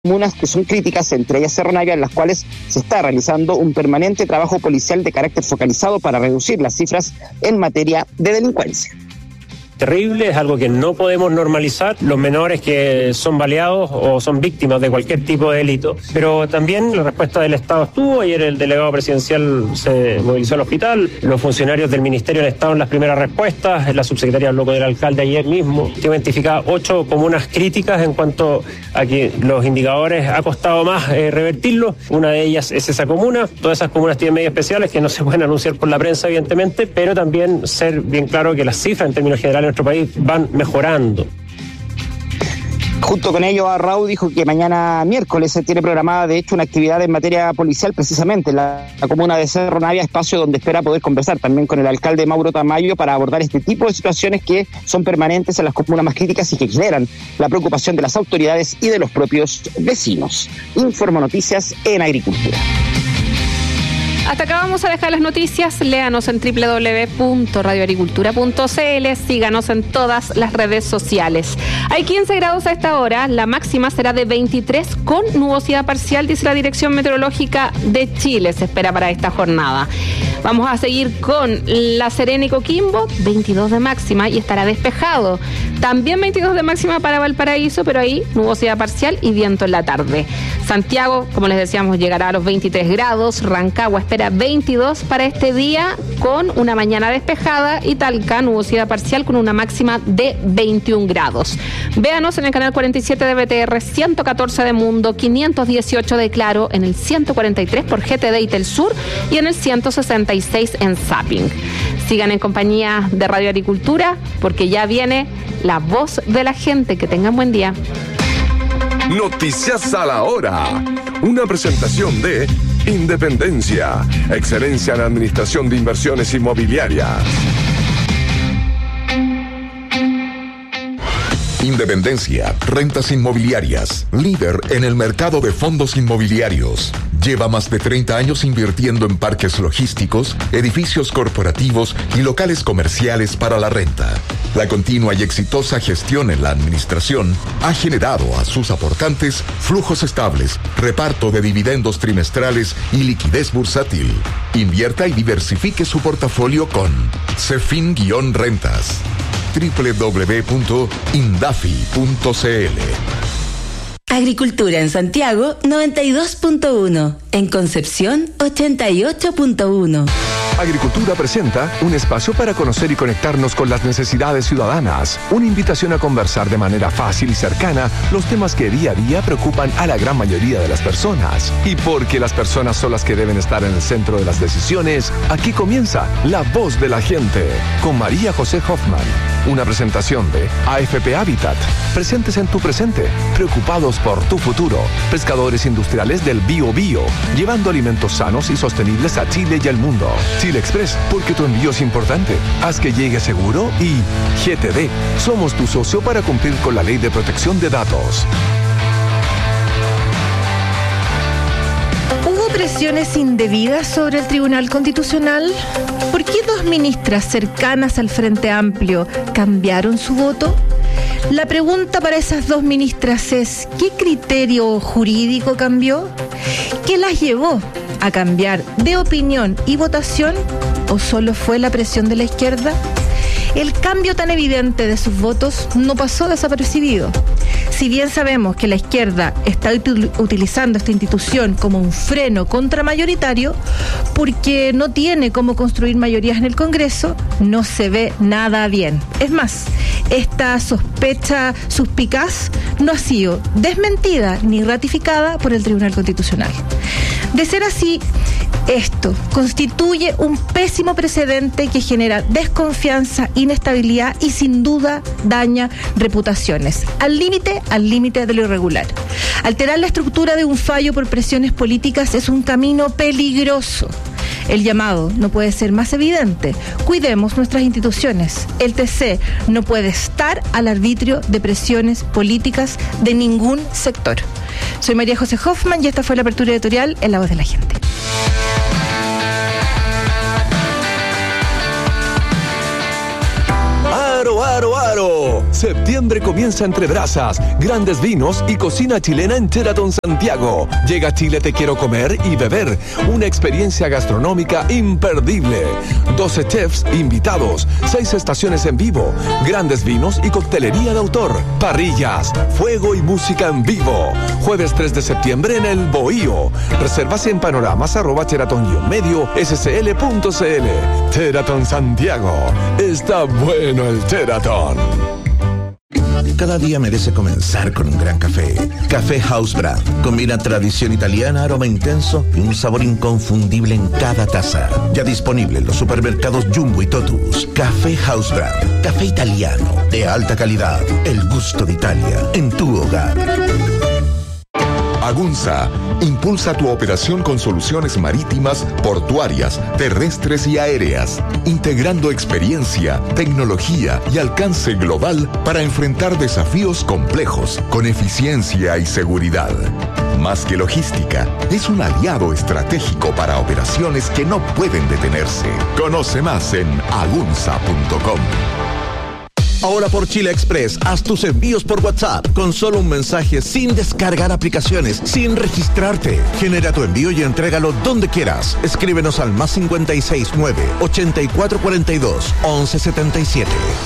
comunas que son críticas, entre ellas Cerro Navia, en las cuales se está realizando un permanente trabajo policial de carácter focalizado para reducir las cifras en materia de delincuencia. Terrible, es algo que no podemos normalizar, los menores que son baleados o son víctimas de cualquier tipo de delito, pero también la respuesta del Estado estuvo. Ayer el delegado presidencial se movilizó al hospital, los funcionarios del Ministerio han estado en las primeras respuestas, la subsecretaria habló con el alcalde ayer mismo, que identificaba 8 comunas críticas en cuanto a que los indicadores ha costado más revertirlos. Una de ellas es esa comuna. Todas esas comunas tienen medidas especiales que no se pueden anunciar por la prensa, evidentemente, pero también ser bien claro que las cifras en términos generales nuestro país van mejorando. Junto con ello, Arrau dijo que mañana miércoles se tiene programada, de hecho, una actividad en materia policial, precisamente en la comuna de Cerro Navia, espacio donde espera poder conversar también con el alcalde Mauro Tamayo para abordar este tipo de situaciones que son permanentes en las comunas más críticas y que generan la preocupación de las autoridades y de los propios vecinos. Informo Noticias en Agricultura. Hasta acá vamos a dejar las noticias. Léanos en www.radioagricultura.cl. Síganos en todas las redes sociales. Hay 15 grados a esta hora. La máxima será de 23 con nubosidad parcial, dice la Dirección Meteorológica de Chile. Se espera para esta jornada. Vamos a seguir con La Serena y Coquimbo, 22 de máxima y estará despejado. También 22 de máxima para Valparaíso, pero ahí nubosidad parcial y viento en la tarde. Santiago, como les decíamos, llegará a los 23 grados. Rancagua espera 22 para este día con una mañana despejada y Talca nubosidad parcial con una máxima de 21 grados. Véanos en el canal 47 de BTR, 114 de Mundo, 518 de Claro, en el 143 por GTD y Telsur y en el 166 en Zapping. Sigan en compañía de Radio Agricultura porque ya viene La Voz de la Gente. Que tengan buen día. Noticias a la hora. Una presentación de Independencia, excelencia en administración de inversiones inmobiliarias. Independencia, rentas inmobiliarias, líder en el mercado de fondos inmobiliarios. Lleva más de 30 años invirtiendo en parques logísticos, edificios corporativos y locales comerciales para la renta. La continua y exitosa gestión en la administración ha generado a sus aportantes flujos estables, reparto de dividendos trimestrales y liquidez bursátil. Invierta y diversifique su portafolio con Cefin-Rentas. www.indafi.cl. Agricultura en Santiago 92.1, en Concepción 88.1. Agricultura presenta un espacio para conocer y conectarnos con las necesidades ciudadanas. Una invitación a conversar de manera fácil y cercana los temas que día a día preocupan a la gran mayoría de las personas. Y porque las personas son las que deben estar en el centro de las decisiones, aquí comienza La Voz de la Gente con María José Hoffman. Una presentación de AFP Habitat. Presentes en tu presente, preocupados por tu futuro. Pescadores industriales del Bio Bio, llevando alimentos sanos y sostenibles a Chile y al mundo. Chile Express, porque tu envío es importante. Haz que llegue seguro. Y GTD, somos tu socio para cumplir con la Ley de Protección de Datos. ¿Hubo presiones indebidas sobre el Tribunal Constitucional? ¿Por qué 2 ministras cercanas al Frente Amplio cambiaron su voto? La pregunta para esas 2 ministras es: ¿qué criterio jurídico cambió? ¿Qué las llevó a cambiar de opinión y votación? ¿O solo fue la presión de la izquierda? El cambio tan evidente de sus votos no pasó desapercibido. Si bien sabemos que la izquierda está utilizando esta institución como un freno contramayoritario, porque no tiene cómo construir mayorías en el Congreso, no se ve nada bien. Es más, esta sospecha suspicaz no ha sido desmentida ni ratificada por el Tribunal Constitucional. De ser así, esto constituye un pésimo precedente que genera desconfianza, inestabilidad y sin duda daña reputaciones, al límite de lo irregular. Alterar la estructura de un fallo por presiones políticas es un camino peligroso. El llamado no puede ser más evidente. Cuidemos nuestras instituciones. El TC no puede estar al arbitrio de presiones políticas de ningún sector. Soy María José Hoffman y esta fue la apertura editorial en La Voz de la Gente. ¡Aro, aro, aro! Septiembre comienza entre brasas, grandes vinos y cocina chilena en Sheraton Santiago. Llega a Chile Te Quiero Comer y Beber, una experiencia gastronómica imperdible. 12 chefs invitados, 6 estaciones en vivo, grandes vinos y coctelería de autor, parrillas, fuego y música en vivo. Jueves 3 de septiembre en el Bohío. Reservas en panoramas@sheraton-medio scl.cl. Sheraton Santiago. Está bueno el Sheraton. Cada día merece comenzar con un gran café. Café House Brand. Combina tradición italiana, aroma intenso y un sabor inconfundible en cada taza. Ya disponible en los supermercados Jumbo y Totus. Café House Brand. Café italiano de alta calidad. El gusto de Italia en tu hogar. Agunza impulsa tu operación con soluciones marítimas, portuarias, terrestres y aéreas, integrando experiencia, tecnología y alcance global para enfrentar desafíos complejos con eficiencia y seguridad. Más que logística, es un aliado estratégico para operaciones que no pueden detenerse. Conoce más en agunza.com. Ahora por Chile Express, haz tus envíos por WhatsApp con solo un mensaje, sin descargar aplicaciones, sin registrarte. Genera tu envío y entrégalo donde quieras. Escríbenos al +569 8442 1177.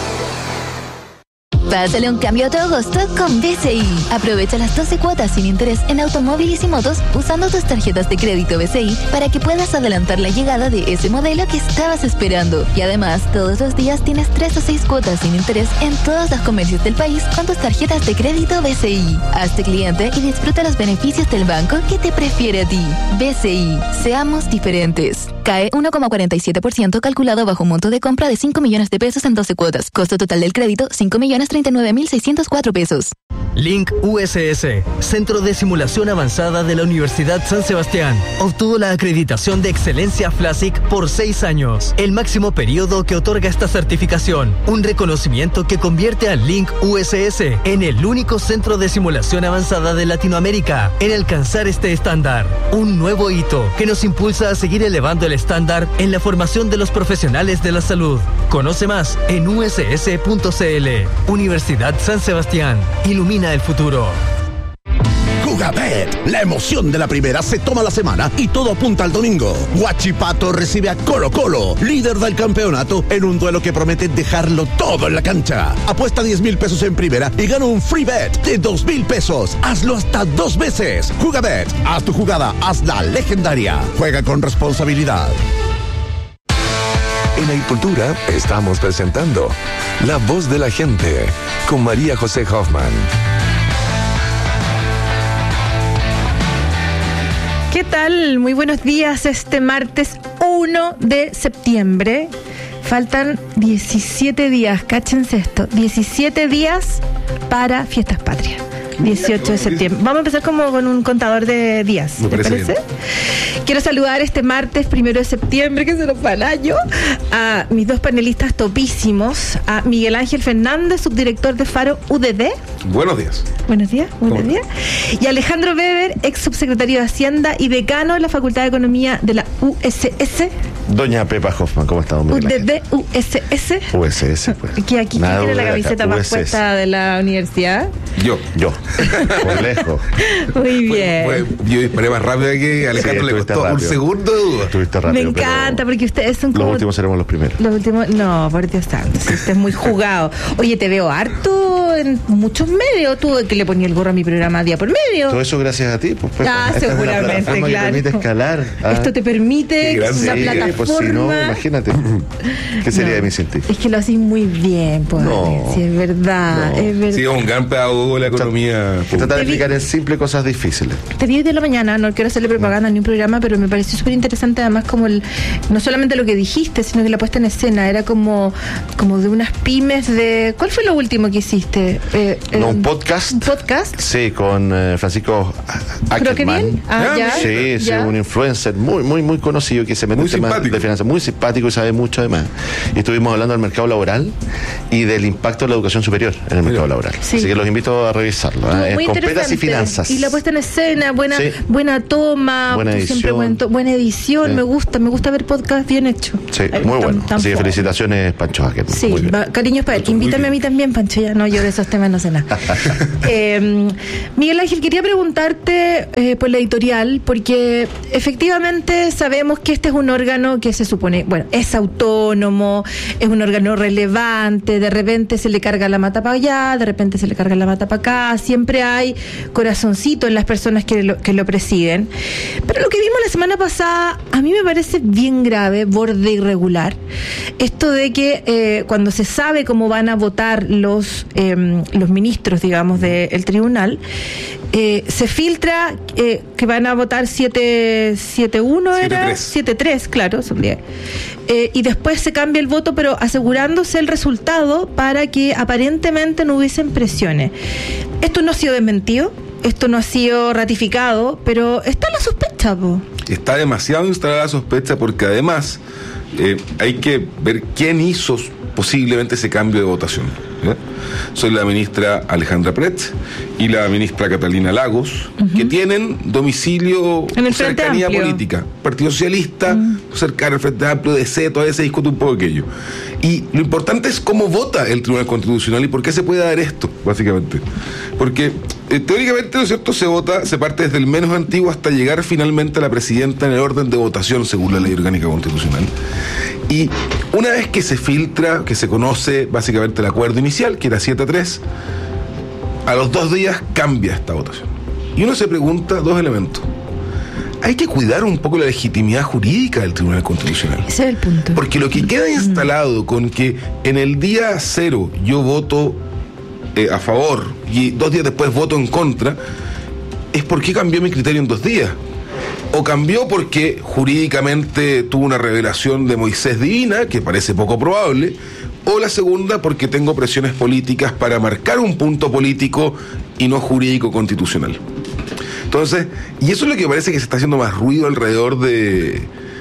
Pásale un cambio a tu agosto con BCI. Aprovecha las 12 cuotas sin interés en automóviles y motos usando tus tarjetas de crédito BCI para que puedas adelantar la llegada de ese modelo que estabas esperando. Y además, todos los días tienes 3 o 6 cuotas sin interés en todos los comercios del país con tus tarjetas de crédito BCI. Hazte cliente y disfruta los beneficios del banco que te prefiere a ti. BCI. Seamos diferentes. Cae 1,47% calculado bajo un monto de compra de 5 millones de pesos en 12 cuotas. Costo total del crédito, 5.039.604 pesos. Link USS, Centro de Simulación Avanzada de la Universidad San Sebastián, obtuvo la acreditación de excelencia FLASIC por 6 años, el máximo periodo que otorga esta certificación, un reconocimiento que convierte a Link USS en el único centro de simulación avanzada de Latinoamérica en alcanzar este estándar, un nuevo hito que nos impulsa a seguir elevando el estándar en la formación de los profesionales de la salud. Conoce más en uss.cl. Universidad San Sebastián, ilumina el futuro. Jugabet, la emoción de la primera se toma la semana y todo apunta al domingo. Huachipato recibe a Colo Colo, líder del campeonato, en un duelo que promete dejarlo todo en la cancha. Apuesta 10,000 pesos en primera y gana un free bet de 2,000 pesos. Hazlo hasta 2 veces. Jugabet, haz tu jugada, hazla legendaria. Juega con responsabilidad. En Agricultura estamos presentando La Voz de la Gente con María José Hoffman. ¿Qué tal? Muy buenos días. Este martes 1 de septiembre. Faltan 17 días, cáchense esto, 17 días para Fiestas Patrias. 18 de septiembre. Vamos a empezar como con un contador de días. ¿Te parece? Quiero saludar este martes 1 de septiembre, que se nos va el año, a mis 2 panelistas topísimos, a Miguel Ángel Fernández, subdirector de Faro UDD. Buenos días. Buenos días. Y Alejandro Weber, ex subsecretario de Hacienda y decano de la Facultad de Economía de la USS. Doña Pepa Hoffman, ¿cómo estamos? UDD, USS. USS, pues. Que aquí tiene la camiseta más puesta de la universidad. Yo. Por lejos. Muy bien. Yo disparé más rápido que Alejandro, le costó rápido. Un segundo de duda. Estuviste rápido. Me encanta porque ustedes son como... Los últimos seremos los primeros. Los últimos, no, por Dios santo, usted es muy jugado. Oye, te veo harto en muchos medios, tú que le ponía el gorro a mi programa día por medio. Todo eso gracias a ti, pues. Seguramente, claro. Que permite escalar. Esto te permite una plataforma. Pues si no, imagínate. ¿Qué sería de mí sin ti? Es que lo haces muy bien, pues. No. Sí, es verdad, es verdad. Sí, es un gran pedagogo de la economía. Que trata de explicar en simple cosas difíciles. Te vi hoy de la mañana, no quiero hacerle propaganda ni un programa, pero me pareció súper interesante además como no solamente lo que dijiste, sino que la puesta en escena era como de unas pymes de... ¿Cuál fue lo último que hiciste? Un podcast. ¿Un podcast? Sí, con Francisco Ackerman. ¿Creo que bien? Sí, un influencer muy conocido que se mete muy simpático, de finanzas, muy simpático y sabe mucho además. Y estuvimos hablando del mercado laboral y del impacto de la educación superior en el mercado laboral. Sí. Así que los invito a revisarlo. Muy Competas y finanzas. Y la puesta en escena, buena toma, buena edición. Buena edición, sí. Me gusta ver podcast bien hecho. Sí, muy bueno. Así que felicitaciones, Pancho Hacker. Sí, cariños para él. Invítame a mí también, Pancho, ya no, yo de esos temas no sé nada. Miguel Ángel, quería preguntarte por la editorial, porque efectivamente sabemos que este es un órgano que se supone, es autónomo, es un órgano relevante, de repente se le carga la mata para allá, de repente se le carga la mata para acá, siempre hay corazoncito en las personas que lo presiden. Pero lo que vimos la semana pasada, a mí me parece bien grave, borde irregular. Esto de que cuando se sabe cómo van a votar los ministros, digamos, del tribunal, se filtra que van a votar 7-1, ¿era? 7-3, claro, son 10. Y después se cambia el voto, pero asegurándose el resultado para que aparentemente no hubiesen presiones. Esto no ha sido desmentido, esto no ha sido ratificado, pero está la sospecha, po. Está demasiado instalada la sospecha porque además hay que ver quién hizo posiblemente ese cambio de votación. Soy la ministra Alejandra Pret y la ministra Catalina Lagos, que tienen domicilio, cercanía política, Partido Socialista, cercano al Frente Amplio, DC, todavía se discute un poco aquello. Y lo importante es cómo vota el Tribunal Constitucional y por qué se puede dar esto, básicamente. Porque teóricamente, ¿no es cierto?, se parte desde el menos antiguo hasta llegar finalmente a la presidenta en el orden de votación según la Ley Orgánica Constitucional. Y una vez que se filtra, que se conoce básicamente el acuerdo inicial, que era 7-3, a los 2 días cambia esta votación. Y uno se pregunta 2 elementos. Hay que cuidar un poco la legitimidad jurídica del Tribunal Constitucional. Ese es el punto. Porque lo que queda instalado con que en el día 0 yo voto a favor y 2 días después voto en contra, es porque cambió mi criterio en 2 días. O cambió porque jurídicamente tuvo una revelación de Moisés divina, que parece poco probable, o la segunda porque tengo presiones políticas para marcar un punto político y no jurídico constitucional. Entonces, y eso es lo que parece que se está haciendo más ruido alrededor de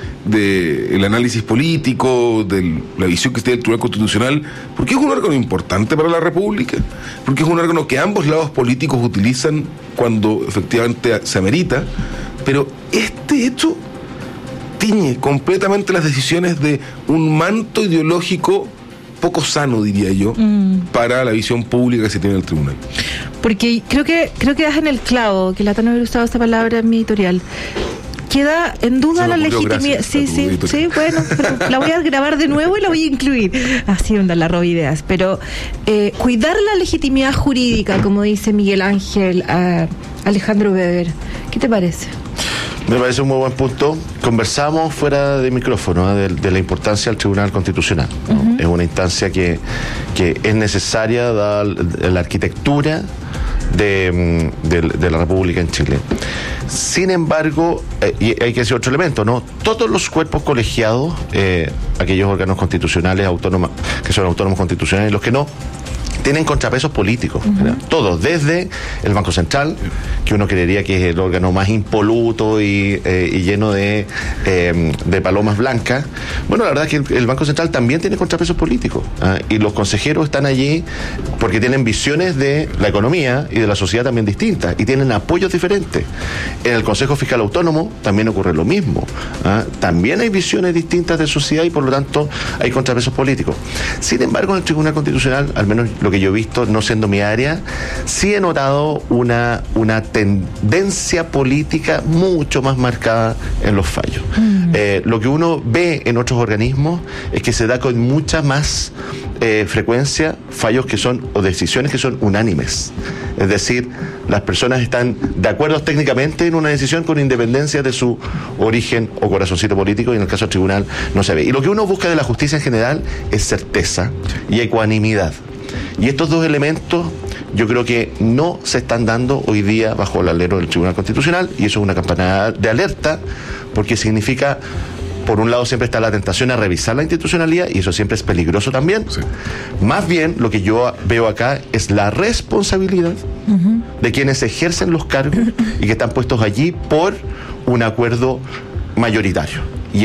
el análisis político, de la visión que tiene el Tribunal Constitucional, porque es un órgano importante para la República, porque es un órgano que ambos lados políticos utilizan cuando efectivamente se amerita, pero este hecho tiñe completamente las decisiones de un manto ideológico poco sano, diría yo, para la visión pública que se tiene en el tribunal. Porque creo que das en el clavo, que Lata no hubiera usado esta palabra en mi editorial. Queda en duda la legitimidad. Sí, bueno, pero la voy a grabar de nuevo y la voy a incluir. Así onda, la robo ideas. Pero cuidar la legitimidad jurídica, como dice Miguel Ángel Alejandro Weber. ¿Qué te parece? Me parece un muy buen punto. Conversamos fuera de micrófono de la importancia del Tribunal Constitucional, ¿no? Es una instancia que es necesaria dada la arquitectura de la República en Chile. Sin embargo, y hay que decir otro elemento, ¿no? Todos los cuerpos colegiados, aquellos órganos constitucionales autónomos, que son autónomos constitucionales, los que no, tienen contrapesos políticos, todos, desde el Banco Central, que uno creería que es el órgano más impoluto y lleno de palomas blancas. Bueno, la verdad es que el Banco Central también tiene contrapesos políticos, y los consejeros están allí porque tienen visiones de la economía y de la sociedad también distintas, y tienen apoyos diferentes. En el Consejo Fiscal Autónomo también ocurre lo mismo, también hay visiones distintas de sociedad y por lo tanto hay contrapesos políticos. Sin embargo, en el Tribunal Constitucional, al menos lo que yo he visto, no siendo mi área, sí he notado una tendencia política mucho más marcada en los fallos. Lo que uno ve en otros organismos es que se da con mucha más frecuencia fallos que son, o decisiones que son unánimes. Es decir, las personas están de acuerdo técnicamente en una decisión con independencia de su origen o corazoncito político, y en el caso del tribunal no se ve. Y lo que uno busca de la justicia en general es certeza y ecuanimidad. Y estos dos elementos yo creo que no se están dando hoy día bajo el alero del Tribunal Constitucional, y eso es una campanada de alerta, porque significa, por un lado siempre está la tentación a revisar la institucionalidad, y eso siempre es peligroso también. Sí. Más bien lo que yo veo acá es la responsabilidad de quienes ejercen los cargos y que están puestos allí por un acuerdo mayoritario. Y eso es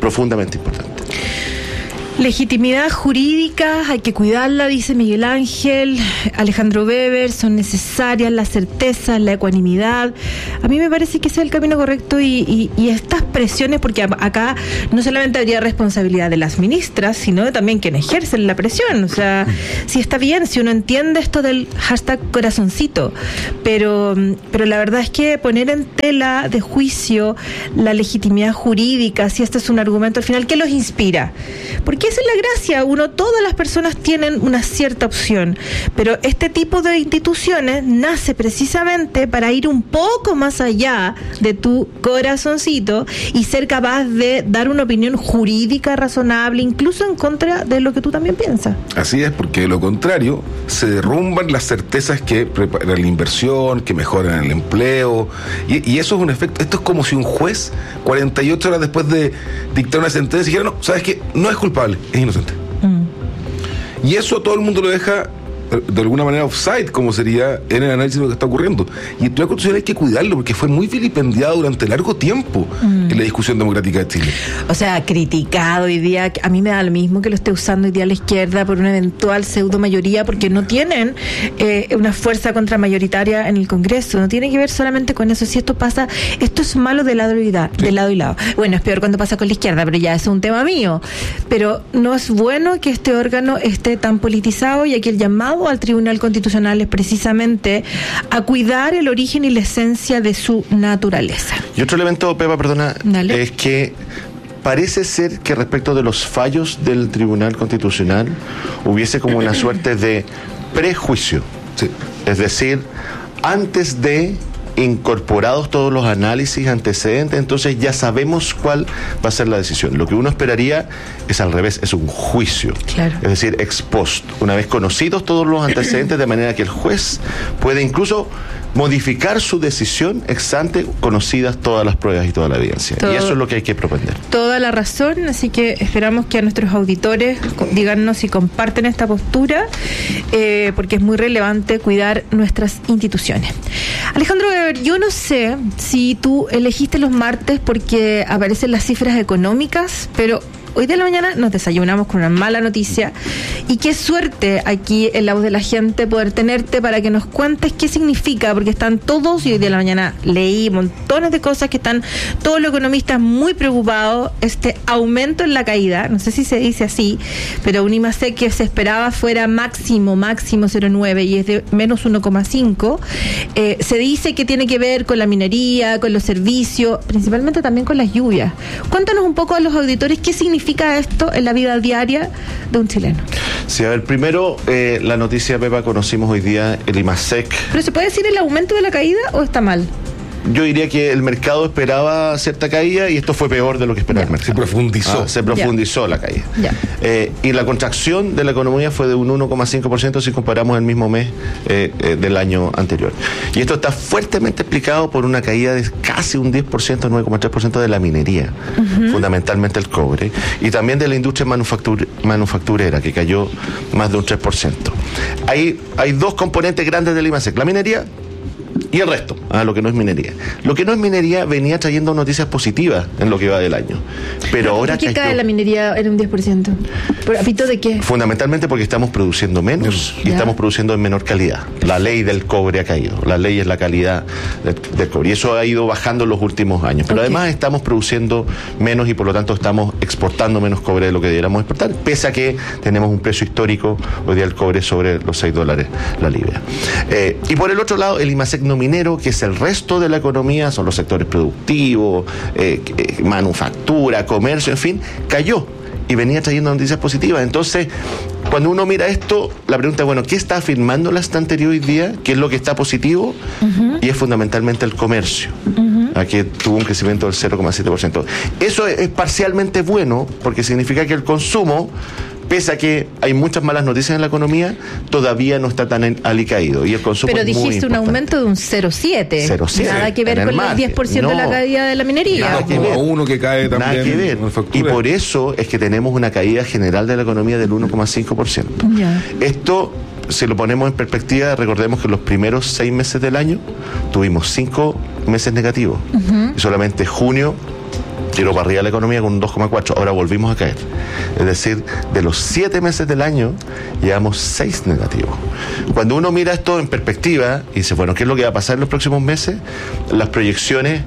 profundamente importante. Legitimidad jurídica, hay que cuidarla, dice Miguel Ángel, Alejandro Weber, son necesarias las certezas, la ecuanimidad. A mí me parece que ese es el camino correcto y estas presiones, porque acá no solamente habría responsabilidad de las ministras, sino de también quienes ejercen la presión. O sea, sí está bien, si uno entiende esto del hashtag corazoncito, pero la verdad es que poner en tela de juicio la legitimidad jurídica, si este es un argumento al final, ¿qué los inspira? Porque esa es la gracia, todas las personas tienen una cierta opción, pero este tipo de instituciones nace precisamente para ir un poco más allá de tu corazoncito y ser capaz de dar una opinión jurídica razonable, incluso en contra de lo que tú también piensas. Así es, porque de lo contrario se derrumban las certezas que preparan la inversión, que mejoran el empleo, y eso es un efecto. Esto es como si un juez 48 horas después de dictar una sentencia dijera, no, ¿sabes qué? No es culpable, es inocente. Y eso todo el mundo lo deja de alguna manera offside, como sería en el análisis de lo que está ocurriendo. Y el Tribunal Constitucional hay que cuidarlo porque fue muy vilipendiado durante largo tiempo en la discusión democrática de Chile. O sea, criticado hoy día, a mí me da lo mismo que lo esté usando hoy día la izquierda por una eventual pseudo mayoría, porque no tienen una fuerza contramayoritaria en el Congreso, no tiene que ver solamente con eso. Si esto pasa, esto es malo de lado y lado. Bueno, es peor cuando pasa con la izquierda, pero ya es un tema mío. Pero no es bueno que este órgano esté tan politizado, y aquí el llamado al Tribunal Constitucional es precisamente a cuidar el origen y la esencia de su naturaleza. Y otro elemento, Pepa, perdona, Dale. es que parece ser que respecto de los fallos del Tribunal Constitucional hubiese como una suerte de prejuicio. Sí. Es decir, antes de incorporados todos los análisis antecedentes, entonces ya sabemos cuál va a ser la decisión. Lo que uno esperaría es al revés, es un juicio. Claro. Es decir, ex post, una vez conocidos todos los antecedentes, de manera que el juez puede incluso modificar su decisión ex ante, conocidas todas las pruebas y toda la evidencia. Y eso es lo que hay que propender. Toda la razón, así que esperamos que a nuestros auditores díganos si comparten esta postura, porque es muy relevante cuidar nuestras instituciones. Alejandro Weber, yo no sé si tú elegiste los martes porque aparecen las cifras económicas, pero hoy de la mañana nos desayunamos con una mala noticia, y qué suerte aquí en La Voz de la Gente poder tenerte para que nos cuentes qué significa, porque están todos, y hoy de la mañana leí montones de cosas que están todos los economistas muy preocupados, este aumento en la caída, no sé si se dice así, pero un IMASEC que se esperaba fuera máximo 0,9 y es de menos 1,5, se dice que tiene que ver con la minería, con los servicios, principalmente también con las lluvias. Cuéntanos un poco a los auditores qué significa esto en la vida diaria de un chileno. Sí, a ver, primero, la noticia, Pepa, conocimos hoy día el IMASEC. ¿Pero se puede decir el aumento de la caída o está mal? Yo diría que el mercado esperaba cierta caída y esto fue peor de lo que esperaba el mercado. Se profundizó la caída. Y la contracción de la economía fue de un 1,5% si comparamos el mismo mes del año anterior. Y esto está fuertemente explicado por una caída de casi un 10%, 9,3% de la minería, fundamentalmente el cobre, y también de la industria manufacturera, que cayó más de un 3%. Hay dos componentes grandes del IMASEC, la minería y el resto, lo que no es minería. Lo que no es minería venía trayendo noticias positivas en lo que va del año. Pero ahora ¿por qué cae la minería en un 10%? ¿Por apito de qué? Fundamentalmente porque estamos produciendo menos y estamos produciendo en menor calidad. La ley del cobre ha caído. La ley es la calidad del cobre. Y eso ha ido bajando en los últimos años. Pero además estamos produciendo menos y por lo tanto estamos exportando menos cobre de lo que debiéramos exportar, pese a que tenemos un precio histórico hoy día el cobre sobre los $6 la libra. Y por el otro lado, el IMASEC no minero, que es el resto de la economía, son los sectores productivos, manufactura, comercio, en fin, cayó y venía trayendo noticias positivas. Entonces, cuando uno mira esto, la pregunta es, bueno, ¿qué está afirmando la estantería hoy día? ¿Qué es lo que está positivo? Y es fundamentalmente el comercio, que tuvo un crecimiento del 0,7%. Eso es parcialmente bueno, porque significa que el consumo, pese a que hay muchas malas noticias en la economía, todavía no está tan alicaído. Y el consumo pero es muy dijiste un aumento de un 0,7. 0,7. Nada que ver con el 10% de la caída de la minería. Nada que ver. Uno que cae también. Nada que ver. Y por eso es que tenemos una caída general de la economía del 1,5%. Esto, si lo ponemos en perspectiva, recordemos que los primeros 6 meses del año tuvimos 5 meses negativos. Y solamente junio tiró para arriba la economía con un 2,4, ahora volvimos a caer. Es decir, de los 7 meses del año, llevamos 6 negativos. Cuando uno mira esto en perspectiva y dice, bueno, ¿qué es lo que va a pasar en los próximos meses? Las proyecciones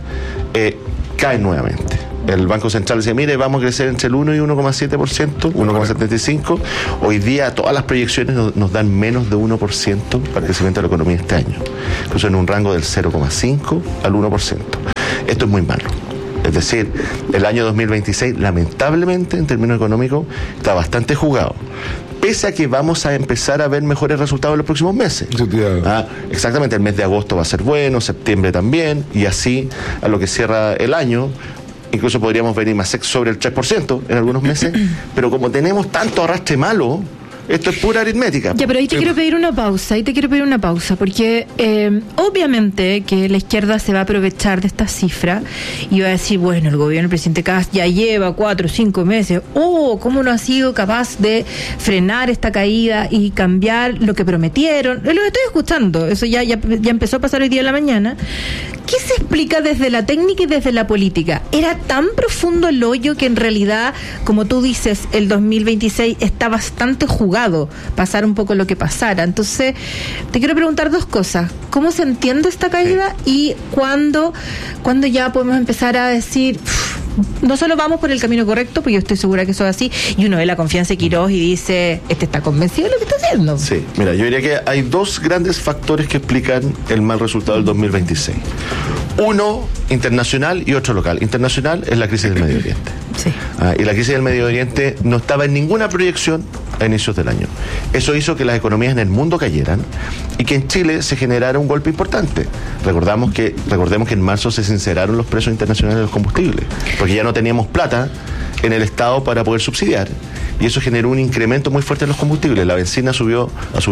caen nuevamente. El Banco Central dice, mire, vamos a crecer entre el 1 y 1,7%, 1,75%. Hoy día todas las proyecciones nos dan menos de 1% para el crecimiento de la economía este año. Incluso en un rango del 0,5 al 1%. Esto es muy malo. Es decir, el año 2026, lamentablemente, en términos económicos, está bastante jugado. Pese a que vamos a empezar a ver mejores resultados en los próximos meses. Exactamente, el mes de agosto va a ser bueno, septiembre también, y así a lo que cierra el año. Incluso podríamos venir más sobre el 3% en algunos meses, pero como tenemos tanto arrastre malo, esto es pura aritmética. Ya, pero ahí te quiero pedir una pausa, porque obviamente que la izquierda se va a aprovechar de esta cifra y va a decir, bueno, el gobierno del presidente Kast ya lleva 4 o 5 meses, ¿cómo no ha sido capaz de frenar esta caída y cambiar lo que prometieron? Lo estoy escuchando, eso ya empezó a pasar hoy día en la mañana. ¿Qué se explica desde la técnica y desde la política? ¿Era tan profundo el hoyo que en realidad, como tú dices, el 2026 está bastante jugado, pasar un poco lo que pasara? Entonces, te quiero preguntar 2 cosas. ¿Cómo se entiende esta caída? Y ¿cuándo ya podemos empezar a decir, no solo vamos por el camino correcto, porque yo estoy segura que eso es así, y uno ve la confianza de Quirós y dice, está convencido de lo que está haciendo? Sí, mira, yo diría que hay 2 grandes factores que explican el mal resultado del 2026. Uno internacional y otro local. Internacional es la crisis del Medio Oriente. Sí. Y la crisis del Medio Oriente no estaba en ninguna proyección a inicios del año. Eso hizo que las economías en el mundo cayeran y que en Chile se generara un golpe importante. Recordemos que en marzo se sinceraron los precios internacionales de los combustibles, porque ya no teníamos plata en el Estado para poder subsidiar. Y eso generó un incremento muy fuerte en los combustibles. La benzina ha subido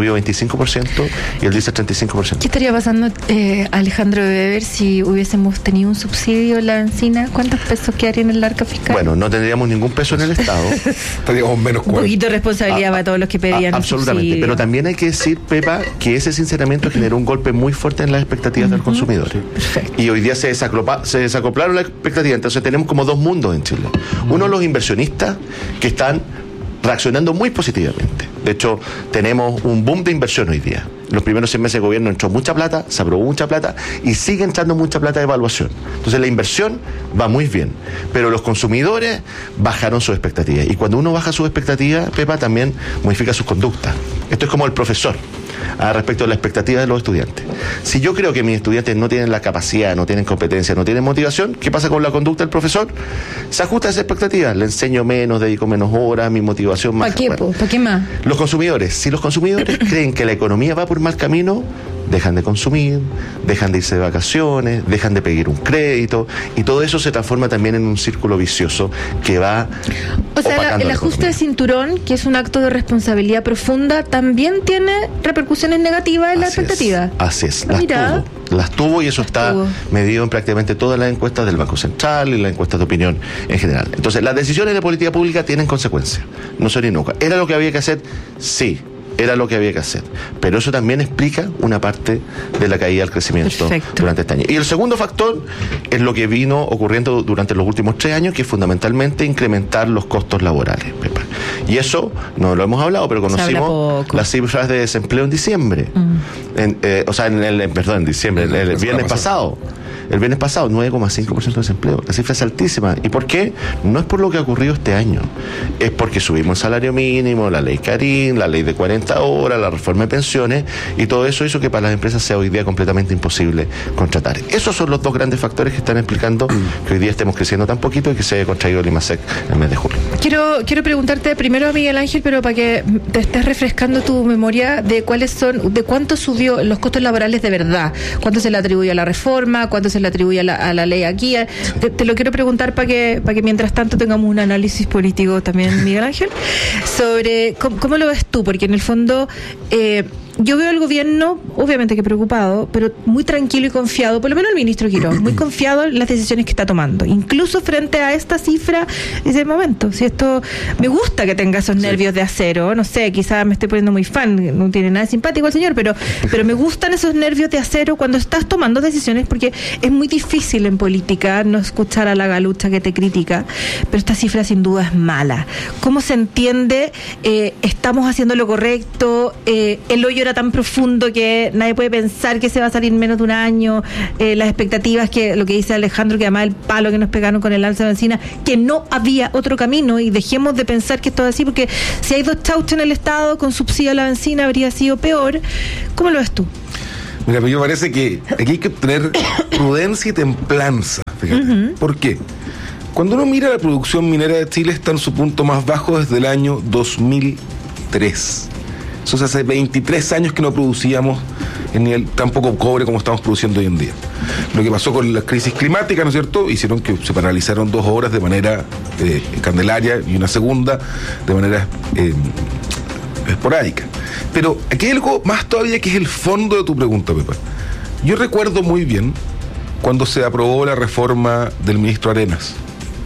25% y el diésel 35%. ¿Qué estaría pasando, Alejandro Weber, si hubiésemos tenido un subsidio en la benzina? ¿Cuántos pesos quedarían en el arca fiscal? Bueno, no tendríamos ningún peso en el Estado. Estaríamos menos 40. Un poquito de responsabilidad para todos los que pedían absolutamente. subsidio. Pero también hay que decir, Pepa, que ese sinceramiento generó un golpe muy fuerte en las expectativas de los consumidores. Perfecto. Y hoy día se desacoplaron las expectativas. Entonces tenemos como 2 mundos en Chile. Uno, los inversionistas que están reaccionando muy positivamente. De hecho, tenemos un boom de inversión hoy día. Los primeros 6 meses de gobierno entró mucha plata, se aprobó mucha plata y sigue entrando mucha plata de evaluación. Entonces la inversión va muy bien, pero los consumidores bajaron sus expectativas. Y cuando uno baja sus expectativas, Pepa, también modifica sus conductas. Esto es como el profesor respecto a la expectativa de los estudiantes. Si yo creo que mis estudiantes no tienen la capacidad, no tienen competencia, no tienen motivación, ¿qué pasa con la conducta del profesor? Se ajusta a esa expectativa, le enseño menos, dedico menos horas, mi motivación más. ¿Para qué, ¿Para qué más? Los consumidores, si los consumidores creen que la economía va por mal camino, dejan de consumir, dejan de irse de vacaciones, dejan de pedir un crédito, y todo eso se transforma también en un círculo vicioso que va el ajuste de cinturón, que es un acto de responsabilidad profunda, también tiene repercusiones negativas en la expectativa. Así es, las tuvo y eso está medido en prácticamente todas las encuestas del Banco Central y las encuestas de opinión en general. Entonces, las decisiones de política pública tienen consecuencias, no son inocuas. ¿Era lo que había que hacer? Sí. Era lo que había que hacer. Pero eso también explica una parte de la caída del crecimiento durante este año. Y el segundo factor es lo que vino ocurriendo durante los últimos 3 años, que es fundamentalmente incrementar los costos laborales, Pepa. Y eso no lo hemos hablado, pero conocimos las cifras de desempleo en diciembre. En diciembre, el viernes pasado. El viernes pasado, 9,5% de desempleo. La cifra es altísima. ¿Y por qué? No es por lo que ha ocurrido este año. Es porque subimos el salario mínimo, la ley Karim, la ley de 40 horas, la reforma de pensiones, y todo eso hizo que para las empresas sea hoy día completamente imposible contratar. Esos son los 2 grandes factores que están explicando que hoy día estemos creciendo tan poquito y que se haya contraído el IMASEC en el mes de julio. Quiero preguntarte primero a Miguel Ángel, pero para que te estés refrescando tu memoria de de cuánto subió los costos laborales de verdad, cuánto se le atribuye a la reforma, cuánto se le atribuye a la ley aquí. Te lo quiero preguntar para que mientras tanto tengamos un análisis político también, Miguel Ángel, sobre cómo lo ves tú, porque en el fondo yo veo al gobierno, obviamente que preocupado, pero muy tranquilo y confiado, por lo menos el ministro Quirós, muy confiado en las decisiones que está tomando, incluso frente a esta cifra y ese momento. Si esto, me gusta que tenga esos nervios de acero, no sé, quizás me estoy poniendo muy fan, no tiene nada de simpático el señor, pero me gustan esos nervios de acero cuando estás tomando decisiones, porque es muy difícil en política no escuchar a la galucha que te critica, pero esta cifra sin duda es mala. ¿Cómo se entiende? ¿Estamos haciendo lo correcto? El hoyo era tan profundo que nadie puede pensar que se va a salir en menos de un año, las expectativas, que lo que dice Alejandro, que además el palo que nos pegaron con el alza de benzina, que no había otro camino, y dejemos de pensar que esto es así, porque si hay 2 chauchos en el Estado con subsidio a la benzina habría sido peor. ¿Cómo lo ves tú? Mira, me parece que aquí hay que tener prudencia y templanza, fíjate. ¿Por qué? Cuando uno mira la producción minera de Chile, está en su punto más bajo desde el año 2003. Eso hace 23 años que no producíamos en tan poco cobre como estamos produciendo hoy en día. Lo que pasó con la crisis climática, ¿no es cierto?, hicieron que se paralizaron 2 obras de manera candelaria y una segunda de manera esporádica. Pero aquí hay algo más todavía, que es el fondo de tu pregunta, Pepa. Yo recuerdo muy bien cuando se aprobó la reforma del ministro Arenas.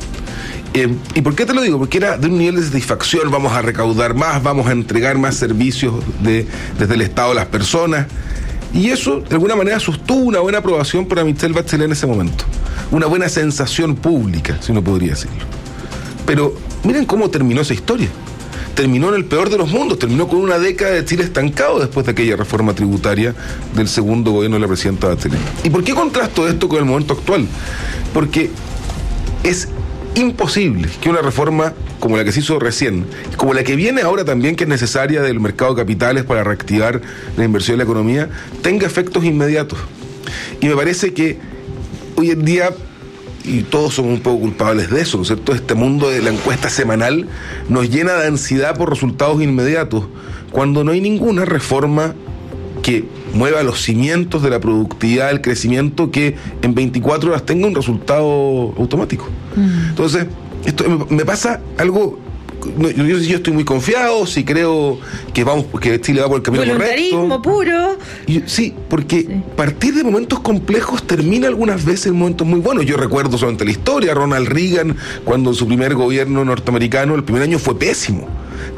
¿Y por qué te lo digo? Porque era de un nivel de satisfacción: vamos a recaudar más, vamos a entregar más servicios desde el Estado a las personas. Y eso, de alguna manera, sostuvo una buena aprobación para Michelle Bachelet en ese momento. Una buena sensación pública, si uno podría decirlo. Pero miren cómo terminó esa historia. Terminó en el peor de los mundos, terminó con una década de Chile estancado después de aquella reforma tributaria del segundo gobierno de la presidenta Bachelet. ¿Y por qué contrasto esto con el momento actual? Porque es imposible que una reforma como la que se hizo recién, como la que viene ahora también, que es necesaria, del mercado de capitales para reactivar la inversión en la economía, tenga efectos inmediatos. Y me parece que hoy en día, y todos somos un poco culpables de eso, ¿no es cierto?, este mundo de la encuesta semanal nos llena de ansiedad por resultados inmediatos, cuando no hay ninguna reforma que mueva los cimientos de la productividad, del crecimiento, que en 24 horas tenga un resultado automático. Entonces, esto me pasa algo. Yo estoy muy confiado, si creo que Chile va por el camino correcto. Voluntarismo puro. Sí, porque partir de momentos complejos termina algunas veces en momentos muy buenos. Yo recuerdo solamente la historia: Ronald Reagan, cuando su primer gobierno norteamericano, el primer año fue pésimo.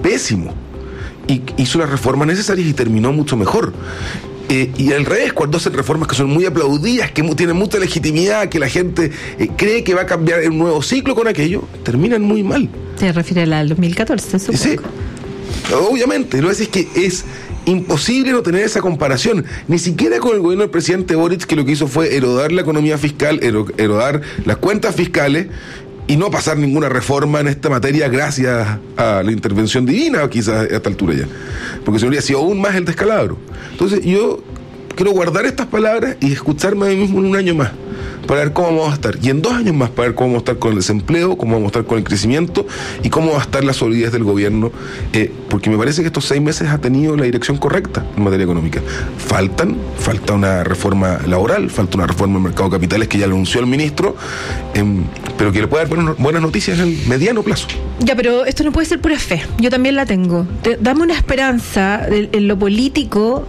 Y hizo las reformas necesarias y terminó mucho mejor. Y al revés, cuando hacen reformas que son muy aplaudidas, que tienen mucha legitimidad, que la gente cree que va a cambiar un nuevo ciclo con aquello, terminan muy mal. Se refiere al 2014, supongo. Sí, obviamente. Lo que es que es imposible no tener esa comparación, ni siquiera con el gobierno del presidente Boric, que lo que hizo fue erodar la economía fiscal, erodar las cuentas fiscales, y no pasar ninguna reforma en esta materia gracias a la intervención divina, quizás a esta altura ya, porque se habría sido aún más el descalabro. Entonces yo quiero guardar estas palabras y escucharme a mí mismo en un año más, para ver cómo vamos a estar, y en 2 años más para ver cómo vamos a estar con el desempleo, cómo vamos a estar con el crecimiento y cómo va a estar la solidez del gobierno, porque me parece que estos 6 meses ha tenido la dirección correcta en materia económica. Falta una reforma laboral, falta una reforma del mercado de capitales, que ya lo anunció el ministro, pero que le puede dar buenas noticias en el mediano plazo. Ya, pero esto no puede ser pura fe. Yo también la tengo. Dame una esperanza en lo político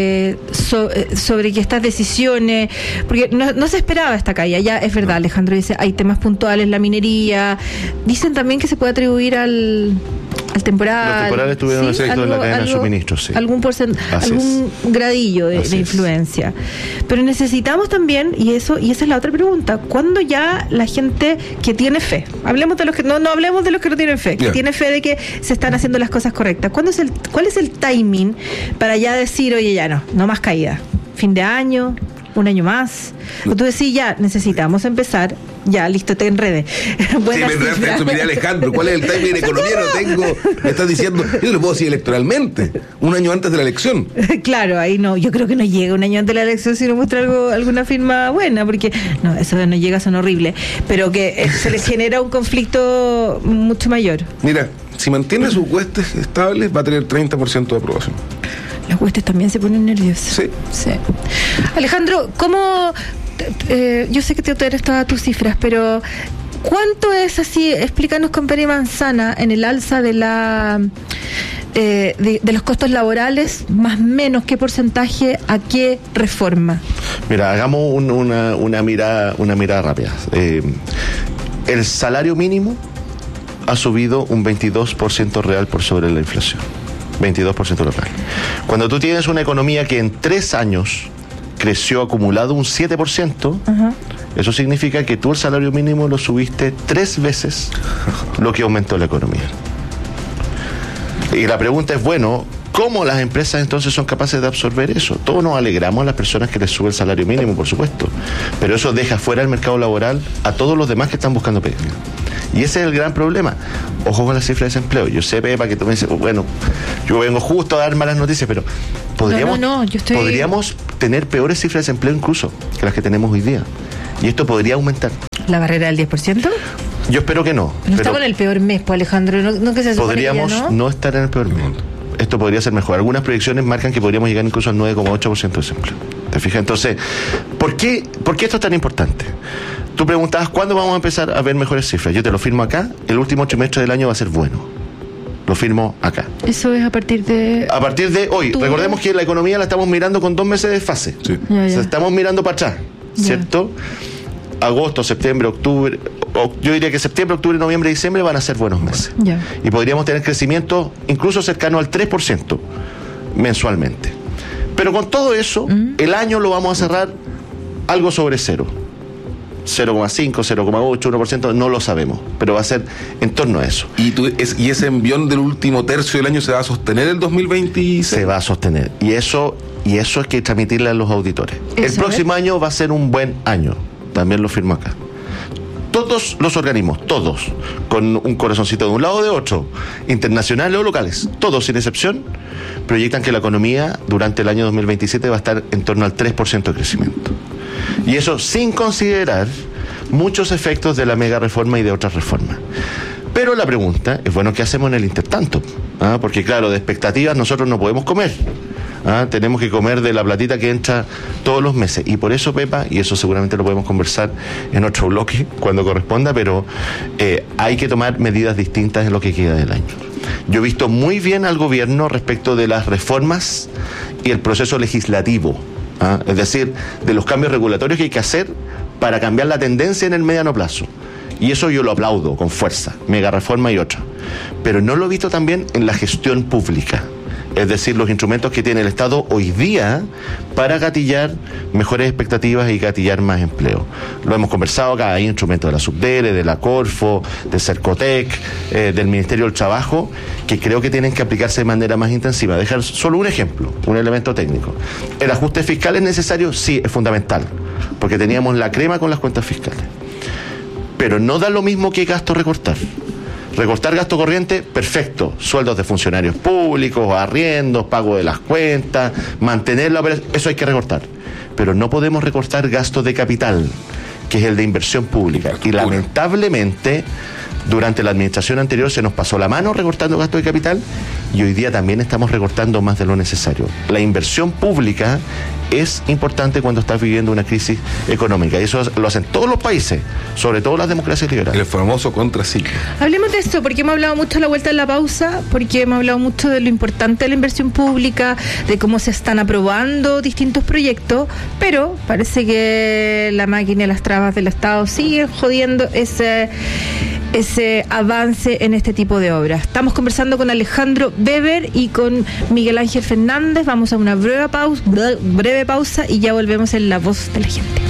sobre que estas decisiones, porque no se esperaba esta caída. Ya es verdad, Alejandro dice, hay temas puntuales, la minería. Dicen también que se puede atribuir al temporal. Los temporales tuvieron un efecto en la cadena de suministros, sí. Algún gradillo de influencia. Pero necesitamos también, y esa es la otra pregunta, ¿cuándo ya la gente que tiene fe, hablemos de los que no hablemos de los que no tienen fe, que tiene fe de que se están haciendo las cosas correctas, ¿cuál es el timing para ya decir, oye, ya no más caída? ¿Fin de año? ¿Un año más? Tú decís, ya necesitamos empezar, ya, listo, te enredé. Mira, Alejandro, ¿cuál es el timing de economía? No tengo, me estás diciendo, yo lo puedo decir electoralmente, un año antes de la elección. Claro, ahí no, yo creo que no llega un año antes de la elección si no muestra alguna firma buena, porque no, eso no llega, son horribles, pero que se les genera un conflicto mucho mayor. Mira, si mantiene sus huestes estables, va a tener 30% de aprobación. Los huestes también se ponen nerviosos. Sí. Alejandro, ¿cómo? Yo sé que te eres todas tus cifras, pero ¿Cuánto es así? Explícanos con pera y manzana en el alza de de los costos laborales, más o menos qué porcentaje a qué reforma. Mira, hagamos una mirada rápida. El salario mínimo ha subido un 22% real por sobre la inflación. 22% real. Cuando tú tienes una economía que en 3 años creció acumulado un 7%, eso significa que tú el salario mínimo lo subiste 3 veces lo que aumentó la economía. Y la pregunta es, bueno, ¿cómo las empresas entonces son capaces de absorber eso? Todos nos alegramos a las personas que les sube el salario mínimo, por supuesto, pero eso deja fuera del mercado laboral a todos los demás que están buscando pega. Y ese es el gran problema. Ojo con la cifra de desempleo. Yo sé, Pepa, que tú me dices, bueno, yo vengo justo a dar malas noticias, pero podríamos tener peores cifras de desempleo incluso que las que tenemos hoy día. Y esto podría aumentar. ¿La barrera del 10%? Yo espero que no. No está con el peor mes, pues, Alejandro. No que se podríamos no estar en el peor mes. Esto podría ser mejor. Algunas proyecciones marcan que podríamos llegar incluso al 9,8% de desempleo. ¿Te fijas? Entonces, ¿por qué esto es tan importante? Tú preguntabas, ¿cuándo vamos a empezar a ver mejores cifras? Yo te lo firmo acá. El último trimestre del año va a ser bueno. Lo firmo acá. Eso es a partir de... A partir de hoy. Recordemos que la economía la estamos mirando con 2 meses de fase. Sí. O sea, estamos mirando para atrás, ¿cierto? Agosto, septiembre, octubre... Yo diría que septiembre, octubre, noviembre y diciembre van a ser buenos meses. Y podríamos tener crecimiento incluso cercano al 3% mensualmente. Pero con todo eso, el año lo vamos a cerrar algo sobre cero. 0,5, 0,8, 1%, no lo sabemos, pero va a ser en torno a eso. ¿Y ese envión del último tercio del año se va a sostener el 2026? Se va a sostener. Y eso hay que transmitirle a los auditores. El próximo año va a ser un buen año. También lo firmo acá. Todos los organismos, todos, con un corazoncito de un lado o de otro, internacionales o locales, todos sin excepción, proyectan que la economía durante el año 2027 va a estar en torno al 3% de crecimiento. Y eso sin considerar muchos efectos de la mega reforma y de otras reformas. Pero la pregunta es, bueno, ¿qué hacemos en el intertanto? Porque claro, de expectativas nosotros no podemos comer. Tenemos que comer de la platita que entra todos los meses. Y por eso, Pepa, y eso seguramente lo podemos conversar en otro bloque cuando corresponda, pero hay que tomar medidas distintas en lo que queda del año. Yo he visto muy bien al gobierno respecto de las reformas y el proceso legislativo, es decir, de los cambios regulatorios que hay que hacer para cambiar la tendencia en el mediano plazo. Y eso yo lo aplaudo con fuerza, mega reforma y otra. Pero no lo he visto también en la gestión pública. Es decir, los instrumentos que tiene el Estado hoy día para gatillar mejores expectativas y gatillar más empleo. Lo hemos conversado acá, hay instrumentos de la Subdere, de la Corfo, de Cercotec, del Ministerio del Trabajo, que creo que tienen que aplicarse de manera más intensiva. Dejar solo un ejemplo, un elemento técnico. ¿El ajuste fiscal es necesario? Sí, es fundamental, porque teníamos la crema con las cuentas fiscales. Pero no da lo mismo que gasto recortar. Recortar gasto corriente, perfecto. Sueldos de funcionarios públicos, arriendos, pago de las cuentas, mantenerlo, eso hay que recortar. Pero no podemos recortar gasto de capital, que es el de inversión pública. Y lamentablemente, durante la administración anterior se nos pasó la mano recortando gasto de capital y hoy día también estamos recortando más de lo necesario. La inversión pública es importante cuando estás viviendo una crisis económica y eso lo hacen todos los países, sobre todo las democracias liberales. El famoso contraciclo. Hablemos de esto, porque hemos hablado mucho a la vuelta de la pausa, porque hemos hablado mucho de lo importante de la inversión pública, de cómo se están aprobando distintos proyectos, pero parece que la máquina y las trabas del Estado siguen jodiendo ese avance en este tipo de obras. Estamos conversando con Alejandro Weber y con Miguel Ángel Fernández. Vamos a una breve pausa y ya volvemos en La Voz de la Gente.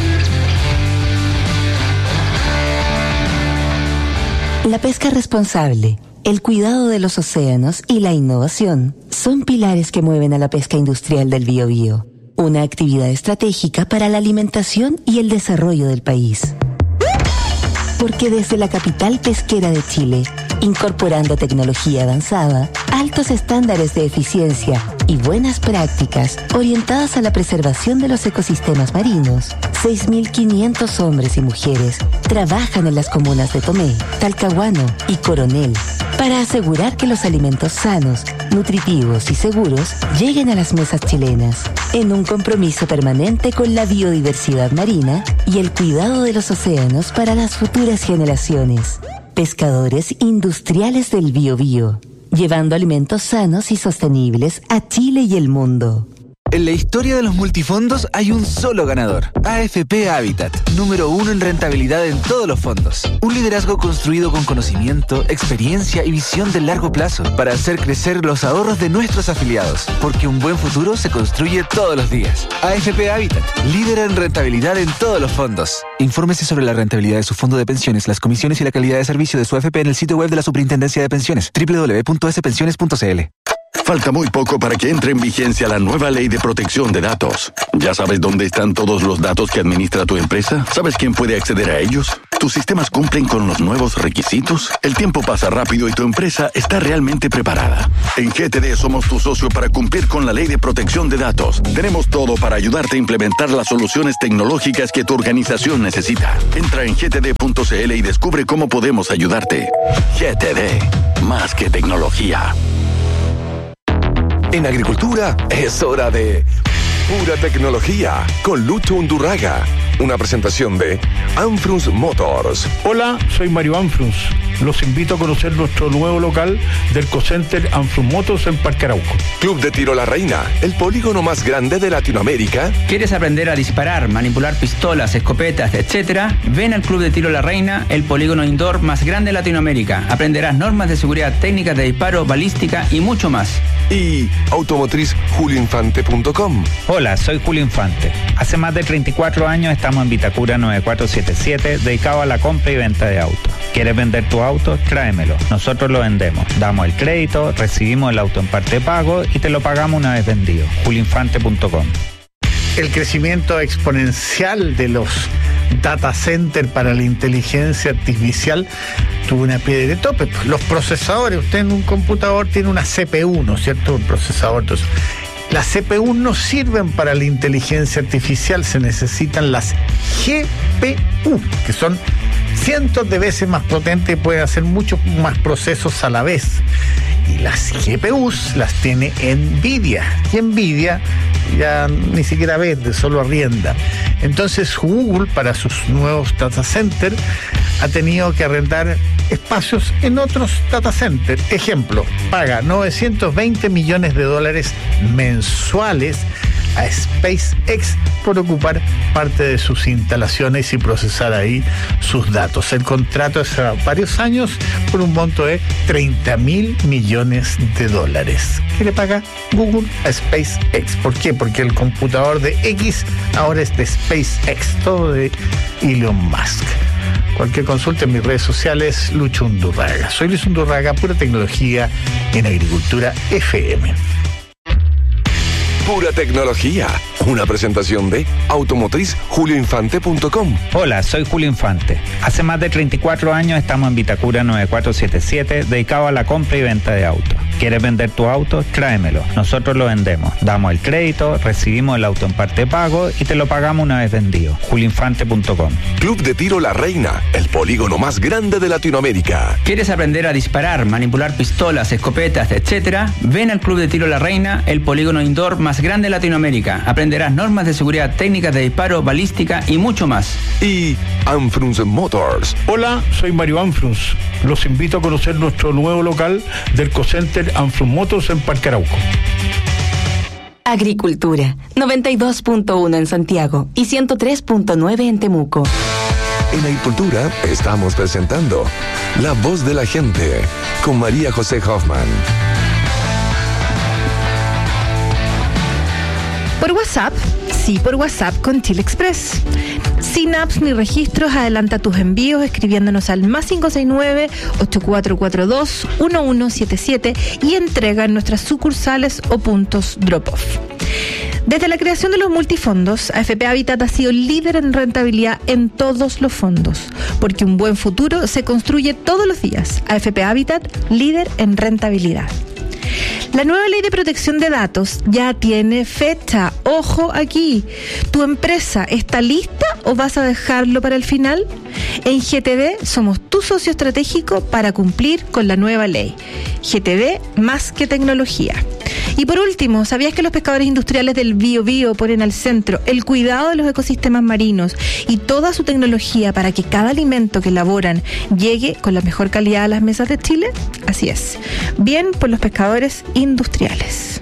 La pesca responsable, el cuidado de los océanos y la innovación son pilares que mueven a la pesca industrial del Biobío, una actividad estratégica para la alimentación y el desarrollo del país. Porque desde la capital pesquera de Chile, incorporando tecnología avanzada, altos estándares de eficiencia y buenas prácticas orientadas a la preservación de los ecosistemas marinos, 6.500 hombres y mujeres trabajan en las comunas de Tomé, Talcahuano y Coronel para asegurar que los alimentos sanos nutritivos y seguros lleguen a las mesas chilenas, en un compromiso permanente con la biodiversidad marina y el cuidado de los océanos para las futuras generaciones. Pescadores Industriales del Biobío, llevando alimentos sanos y sostenibles a Chile y el mundo. En la historia de los multifondos hay un solo ganador. AFP Habitat, número 1 en rentabilidad en todos los fondos. Un liderazgo construido con conocimiento, experiencia y visión de largo plazo para hacer crecer los ahorros de nuestros afiliados. Porque un buen futuro se construye todos los días. AFP Habitat, líder en rentabilidad en todos los fondos. Infórmese sobre la rentabilidad de su fondo de pensiones, las comisiones y la calidad de servicio de su AFP en el sitio web de la Superintendencia de Pensiones, www.spensiones.cl. Falta muy poco para que entre en vigencia la nueva Ley de Protección de Datos. ¿Ya sabes dónde están todos los datos que administra tu empresa? ¿Sabes quién puede acceder a ellos? ¿Tus sistemas cumplen con los nuevos requisitos? El tiempo pasa rápido y tu empresa está realmente preparada. En GTD somos tu socio para cumplir con la Ley de Protección de Datos. Tenemos todo para ayudarte a implementar las soluciones tecnológicas que tu organización necesita. Entra en gtd.cl y descubre cómo podemos ayudarte. GTD, más que tecnología. En agricultura es hora de Pura Tecnología con Lucho Undurraga. Una presentación de Anfrunz Motors. Hola, soy Mario Anfrunz. Los invito a conocer nuestro nuevo local del Cocenter Anfrunz Motors en Parque Arauco. Club de Tiro La Reina, el polígono más grande de Latinoamérica. ¿Quieres aprender a disparar, manipular pistolas, escopetas, etcétera? Ven al Club de Tiro La Reina, el polígono indoor más grande de Latinoamérica. Aprenderás normas de seguridad, técnicas de disparo, balística y mucho más. Y automotriz.julioinfante.com. Hola, soy Julio Infante. Hace más de 34 años estamos en Vitacura 9477, dedicado a la compra y venta de autos. ¿Quieres vender tu auto? Tráemelo. Nosotros lo vendemos. Damos el crédito, recibimos el auto en parte de pago y te lo pagamos una vez vendido. julioinfante.com. El crecimiento exponencial de los data centers para la inteligencia artificial tuvo una piedra de tope. Los procesadores, usted en un computador tiene una CPU, ¿no es cierto? Un procesador. Entonces, las CPU no sirven para la inteligencia artificial, se necesitan las GPU, que son cientos de veces más potentes y pueden hacer muchos más procesos a la vez. Y las GPUs las tiene NVIDIA. Y NVIDIA ya ni siquiera vende, solo arrienda. Entonces Google, para sus nuevos data centers, ha tenido que arrendar espacios en otros data centers. Ejemplo, paga $920 millones mensuales a SpaceX por ocupar parte de sus instalaciones y procesar ahí sus datos. El contrato es a varios años por un monto de $30.000 millones. ¿Qué le paga Google a SpaceX? ¿Por qué? Porque el computador de X ahora es de SpaceX, todo de Elon Musk. Cualquier consulta en mis redes sociales, Lucho Undurraga. Soy Luis Undurraga, Pura Tecnología en Agricultura FM. Pura Tecnología, una presentación de automotriz.julioinfante.com. Hola, soy Julio Infante. Hace más de 34 años estamos en Vitacura 9477, dedicado a la compra y venta de autos. ¿Quieres vender tu auto? Tráemelo. Nosotros lo vendemos. Damos el crédito, recibimos el auto en parte de pago y te lo pagamos una vez vendido. julioinfante.com. Club de Tiro La Reina, el polígono más grande de Latinoamérica. ¿Quieres aprender a disparar, manipular pistolas, escopetas, etcétera? Ven al Club de Tiro La Reina, el polígono indoor más grande de Latinoamérica. Aprenderás normas de seguridad, técnicas de disparo, balística y mucho más. Y Anfrunz Motors. Hola, soy Mario Anfrunz. Los invito a conocer nuestro nuevo local del Cocenter Anfrunz Motors en Parque Arauco. Agricultura, 92.1 en Santiago y 103.9 en Temuco. En Agricultura estamos presentando La Voz de la Gente con María José Hoffman. Por WhatsApp, sí, por WhatsApp con Chile Express. Sin apps ni registros, adelanta tus envíos escribiéndonos al +569-8442-1177 y entrega en nuestras sucursales o puntos drop-off. Desde la creación de los multifondos, AFP Habitat ha sido líder en rentabilidad en todos los fondos, porque un buen futuro se construye todos los días. AFP Habitat, líder en rentabilidad. La nueva ley de protección de datos ya tiene fecha. Ojo aquí. ¿Tu empresa está lista o vas a dejarlo para el final? En GTD somos tu socio estratégico para cumplir con la nueva ley. GTD, más que tecnología. Y por último, ¿sabías que los pescadores industriales del Biobío ponen al centro el cuidado de los ecosistemas marinos y toda su tecnología para que cada alimento que elaboran llegue con la mejor calidad a las mesas de Chile? Así es. Bien por los pescadores industriales.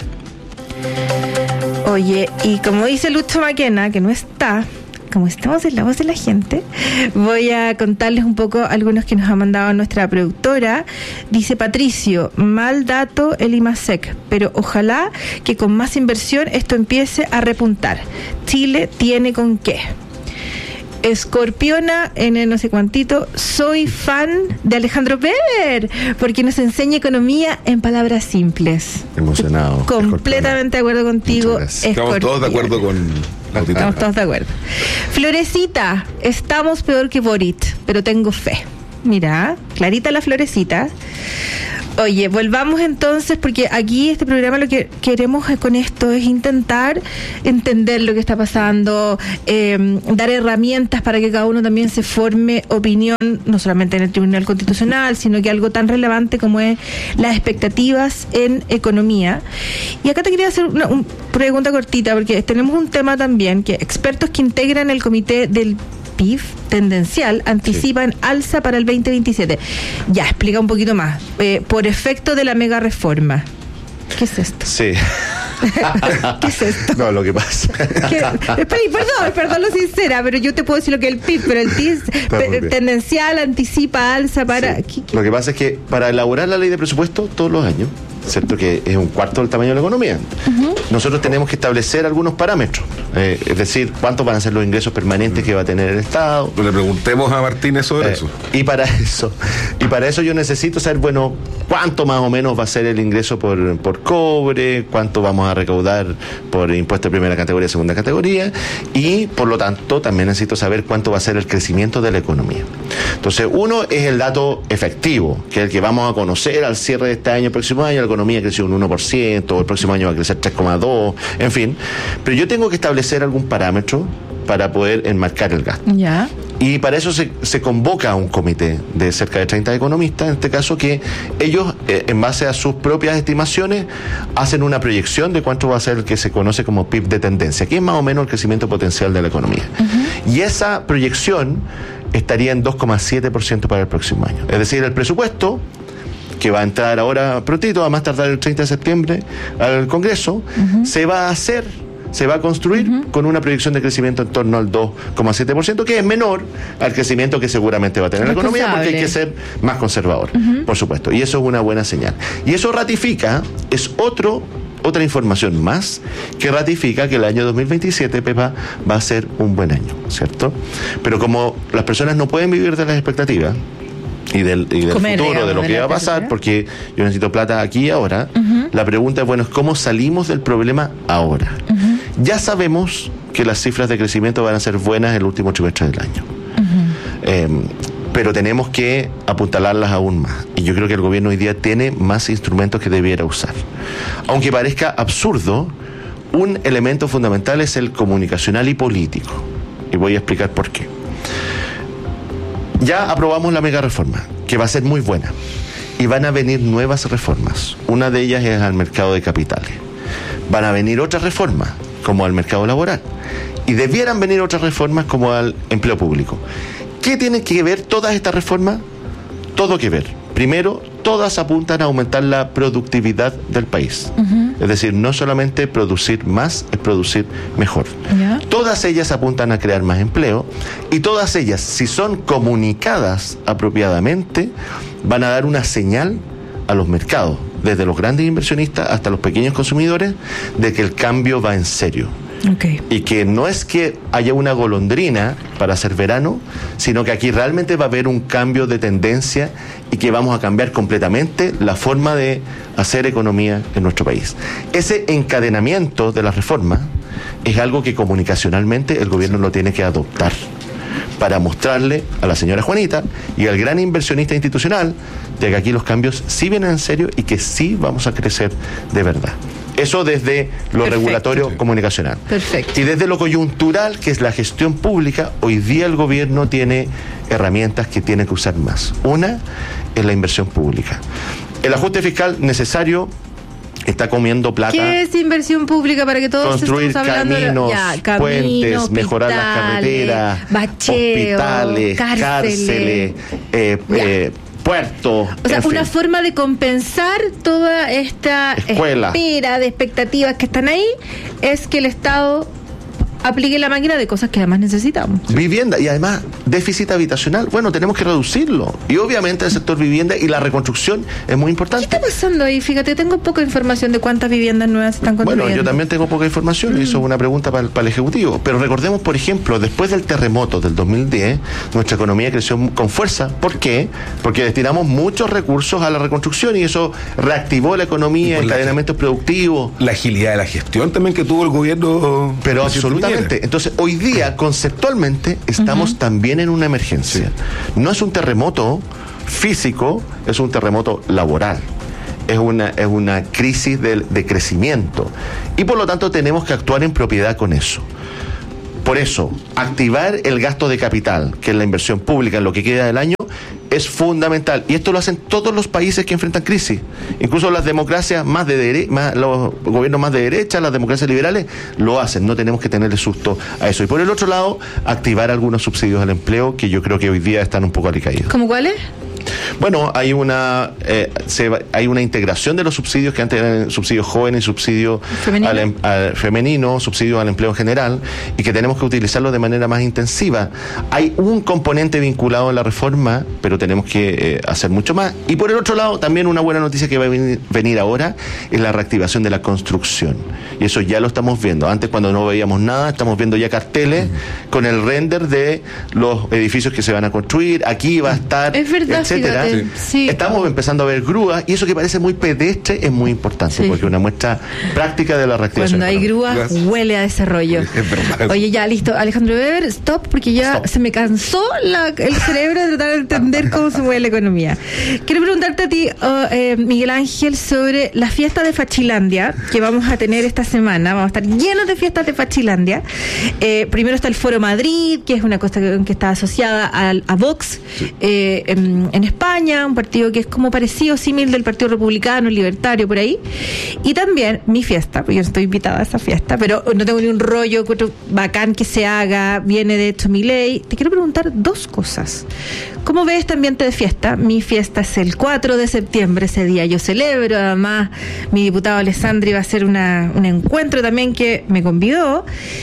Oye, y como dice Lucho Maquena, que no está, como estamos en la voz de la gente, voy a contarles un poco algunos que nos ha mandado nuestra productora. Dice Patricio, mal dato el IMASEC, pero ojalá que con más inversión esto empiece a repuntar. Chile tiene con qué. Escorpiona en el no sé cuantito, soy fan de Alejandro Pever porque nos enseña economía en palabras simples. Emocionado. Completamente de acuerdo contigo. Estamos todos de acuerdo con la Estamos todos de acuerdo. Florecita, estamos peor que Boric, pero tengo fe. Mira, clarita la Florecita. Oye, volvamos entonces, porque aquí este programa lo que queremos con esto es intentar entender lo que está pasando, dar herramientas para que cada uno también se forme opinión, no solamente en el Tribunal Constitucional, sino que algo tan relevante como es las expectativas en economía. Y acá te quería hacer una pregunta cortita, porque tenemos un tema también, que expertos que integran el comité del PIB tendencial anticipan alza para el 2027. Ya, explica un poquito más. Por efecto de la mega reforma. ¿Qué es esto? Sí. ¿Qué es esto? No, lo que pasa. Perdón lo sincera, pero yo te puedo decir lo que es el PIB, pero el PIB tendencial anticipa alza para... Sí. Lo que pasa es que para elaborar la ley de presupuesto todos los años, ¿cierto? Que es un cuarto del tamaño de la economía. Nosotros tenemos que establecer algunos parámetros, es decir, cuántos van a ser los ingresos permanentes que va a tener el Estado. Le preguntemos a Martínez sobre eso. Y para eso yo necesito saber, bueno, cuánto más o menos va a ser el ingreso por cobre, cuánto vamos a recaudar por impuesto de primera categoría, segunda categoría, y por lo tanto también necesito saber cuánto va a ser el crecimiento de la economía. Entonces, uno es el dato efectivo, que es el que vamos a conocer al cierre de este año, el próximo año. La economía creció un 1%, el próximo año va a crecer 3,2%, en fin. Pero yo tengo que establecer algún parámetro para poder enmarcar el gasto. Ya. Y para eso se convoca a un comité de cerca de 30 economistas, en este caso, que ellos, en base a sus propias estimaciones, hacen una proyección de cuánto va a ser el que se conoce como PIB de tendencia, que es más o menos el crecimiento potencial de la economía. Y esa proyección estaría en 2,7% para el próximo año. Es decir, el presupuesto, que va a entrar ahora prontito, a más tardar el 30 de septiembre al Congreso, se va a construir con una proyección de crecimiento en torno al 2,7%, que es menor al crecimiento que seguramente va a tener la economía, porque hay que ser más conservador, por supuesto. Y eso es una buena señal. Y eso ratifica, es otra información más que ratifica que el año 2027, Pepa, va a ser un buen año, ¿cierto? Pero como las personas no pueden vivir de las expectativas y del futuro, de lo que va a pasar, porque yo necesito plata aquí y ahora, la pregunta es, bueno, ¿cómo salimos del problema ahora? Ya sabemos que las cifras de crecimiento van a ser buenas el último trimestre del año. Pero tenemos que apuntalarlas aún más. Y yo creo que el gobierno hoy día tiene más instrumentos que debiera usar. Aunque parezca absurdo, un elemento fundamental es el comunicacional y político. Y voy a explicar por qué. Ya aprobamos la mega reforma, que va a ser muy buena. Y van a venir nuevas reformas. Una de ellas es al mercado de capitales. Van a venir otras reformas, como al mercado laboral. Y debieran venir otras reformas como al empleo público. ¿Qué tienen que ver todas estas reformas? Todo que ver. Primero, todas apuntan a aumentar la productividad del país. Es decir, no solamente producir más, es producir mejor. Todas ellas apuntan a crear más empleo, y todas ellas, si son comunicadas apropiadamente, van a dar una señal a los mercados, desde los grandes inversionistas hasta los pequeños consumidores, de que el cambio va en serio. Y que no es que haya una golondrina para hacer verano, sino que aquí realmente va a haber un cambio de tendencia y que vamos a cambiar completamente la forma de hacer economía en nuestro país. Ese encadenamiento de las reformas es algo que comunicacionalmente el gobierno lo tiene que adoptar, para mostrarle a la señora Juanita y al gran inversionista institucional de que aquí los cambios sí vienen en serio y que sí vamos a crecer de verdad. Eso desde lo regulatorio comunicacional. Perfecto. Y desde lo coyuntural, que es la gestión pública, hoy día el gobierno tiene herramientas que tiene que usar más. Una es la inversión pública. El ajuste fiscal necesario está comiendo plata. ¿Qué es inversión pública para que todos construir estemos hablando caminos, puentes, mejorar las carreteras, hospitales, cárceles, puertos. O sea, una forma de compensar toda esta espera de expectativas que están ahí es que el Estado aplique la máquina de cosas que además necesitamos. Vivienda, y además déficit habitacional, bueno, tenemos que reducirlo. Y obviamente el sector vivienda y la reconstrucción es muy importante. ¿Qué está pasando ahí? Fíjate, tengo poca información de cuántas viviendas nuevas se están construyendo. Bueno, yo también tengo poca información, y eso es una pregunta para el Ejecutivo. Pero recordemos, por ejemplo, después del terremoto del 2010, nuestra economía creció con fuerza. ¿Por qué? Porque destinamos muchos recursos a la reconstrucción y eso reactivó la economía, encadenamientos productivos. La agilidad de la gestión también que tuvo el gobierno. Pero absolutamente. Entonces, hoy día, conceptualmente, estamos también en una emergencia. No es un terremoto físico, es un terremoto laboral. Es una crisis de crecimiento. Y por lo tanto, tenemos que actuar en propiedad con eso. Por eso, activar el gasto de capital, que es la inversión pública en lo que queda del año, es fundamental. Y esto lo hacen todos los países que enfrentan crisis. Incluso las democracias los gobiernos más de derecha, las democracias liberales, lo hacen. No tenemos que tenerle susto a eso. Y por el otro lado, activar algunos subsidios al empleo, que yo creo que hoy día están un poco alicaídos. ¿Cómo cuáles? Bueno, hay una integración de los subsidios que antes eran subsidios jóvenes y subsidio femenino, subsidio al empleo en general, y que tenemos que utilizarlo de manera más intensiva. Hay un componente vinculado a la reforma, pero tenemos que hacer mucho más. Y por el otro lado, también una buena noticia que va a venir ahora es la reactivación de la construcción. Y eso ya lo estamos viendo. Antes, cuando no veíamos nada, estamos viendo ya carteles con el render de los edificios que se van a construir. Aquí va a estar, etcétera. Sí. Estamos empezando a ver grúas, y eso que parece muy pedestre es muy importante, porque es una muestra práctica de la reactivación. Cuando hay grúas, huele a desarrollo. Oye, ya listo, Alejandro Weber, stop, porque ya se me cansó el cerebro de tratar de entender cómo se mueve la economía. Quiero preguntarte a ti, Miguel Ángel, sobre la fiesta de Fachilandia que vamos a tener esta semana. Vamos a estar llenos de fiestas de Fachilandia. Primero está el Foro Madrid, que es una cosa que está asociada a Vox en España, un partido que es como parecido, símil del Partido Republicano, libertario, por ahí. Y también mi fiesta, porque yo estoy invitada a esa fiesta, pero no tengo ni un rollo bacán que se haga, viene de hecho Milei. Te quiero preguntar dos cosas. ¿Cómo ves este ambiente de fiesta? Mi fiesta es el 4 de septiembre, ese día yo celebro, además mi diputado Alessandri va a hacer un encuentro también que me convidó.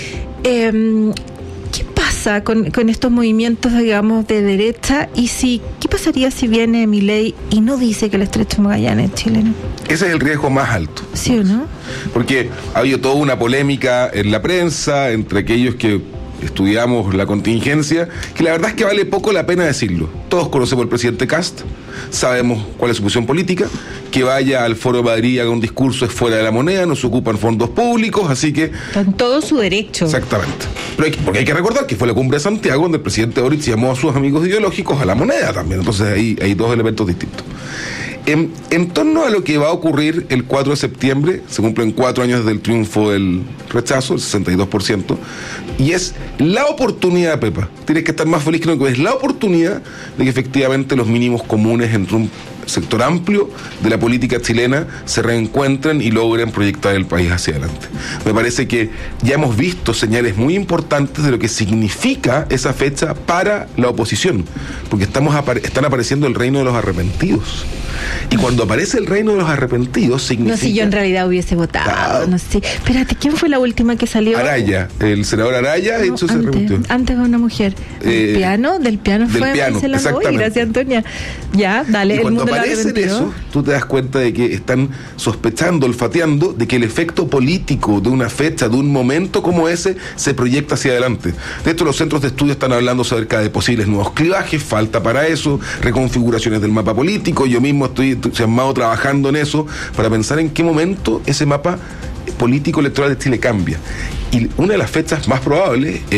¿Qué pasa con estos movimientos, digamos, de derecha? Y ¿qué pasaría si viene Milei y no dice que el Estrecho de Magallanes es chileno? Ese es el riesgo más alto. ¿Sí o no? Porque ha habido toda una polémica en la prensa entre aquellos que estudiamos la contingencia, que la verdad es que vale poco la pena decirlo. Todos conocemos al presidente Kast, sabemos cuál es su posición política, que vaya al Foro de Madrid y haga un discurso es fuera de la moneda, no se ocupan fondos públicos, así que... Con todo su derecho. Exactamente. Pero porque hay que recordar que fue la cumbre de Santiago donde el presidente Boric llamó a sus amigos ideológicos a la moneda también, entonces ahí hay dos elementos distintos. En torno a lo que va a ocurrir el 4 de septiembre, se cumplen 4 años desde el triunfo del rechazo, el 62%, y es la oportunidad, Pepa, tienes que estar más feliz que no, es la oportunidad de que efectivamente los mínimos comunes entre un sector amplio de la política chilena se reencuentren y logren proyectar el país hacia adelante. Me parece que ya hemos visto señales muy importantes de lo que significa esa fecha para la oposición, porque están apareciendo el reino de los arrepentidos. Y cuando aparece el reino de los arrepentidos significa... No, si yo en realidad hubiese votado, no sé. Espérate, ¿quién fue la última que salió? Araya, el senador Araya, no, se arrepintió. Antes de una mujer. ¿Del piano fue Marcela Novoa? Gracias, Antonia. Ya, dale. Y cuando aparecen eso, tú te das cuenta de que están sospechando, olfateando, de que el efecto político de una fecha, de un momento como ese, se proyecta hacia adelante. De hecho, los centros de estudio están hablando acerca de posibles nuevos clivajes, falta para eso, reconfiguraciones del mapa político. Yo mismo estoy entusiasmado trabajando en eso para pensar en qué momento ese mapa político electoral de Chile cambia. Y una de las fechas más probables es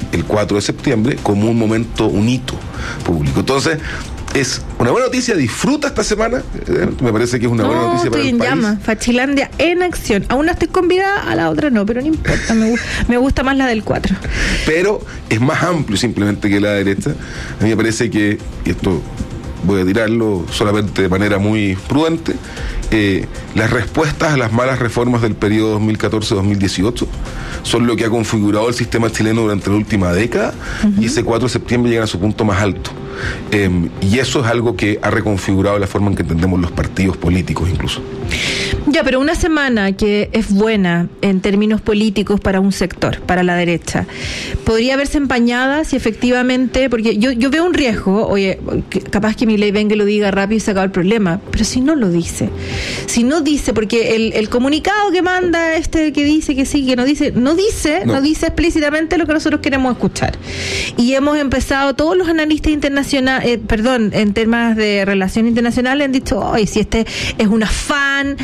el 4 de septiembre como un momento, un hito público. Entonces, es una buena noticia, disfruta esta semana, me parece que es una buena noticia para el país. Estoy en llama, Fachilandia en acción. A una estoy convidada, a la otra no, pero no importa, me gusta más la del 4. Pero es más amplio simplemente que la derecha. A mí me parece que, y esto voy a tirarlo solamente de manera muy prudente, las respuestas a las malas reformas del periodo 2014-2018 son lo que ha configurado el sistema chileno durante la última década, y ese 4 de septiembre llega a su punto más alto. Y eso es algo que ha reconfigurado la forma en que entendemos los partidos políticos incluso. Ya, pero una semana que es buena en términos políticos para un sector, para la derecha, podría verse empañada si efectivamente, porque yo veo un riesgo, oye, capaz que Milei venga y lo diga rápido y se acaba el problema, pero si no lo dice, porque el comunicado que manda que dice que sí, que no dice explícitamente lo que nosotros queremos escuchar. Y hemos empezado, todos los analistas internacionales, en temas de relaciones internacionales han dicho, oye, si este es un afán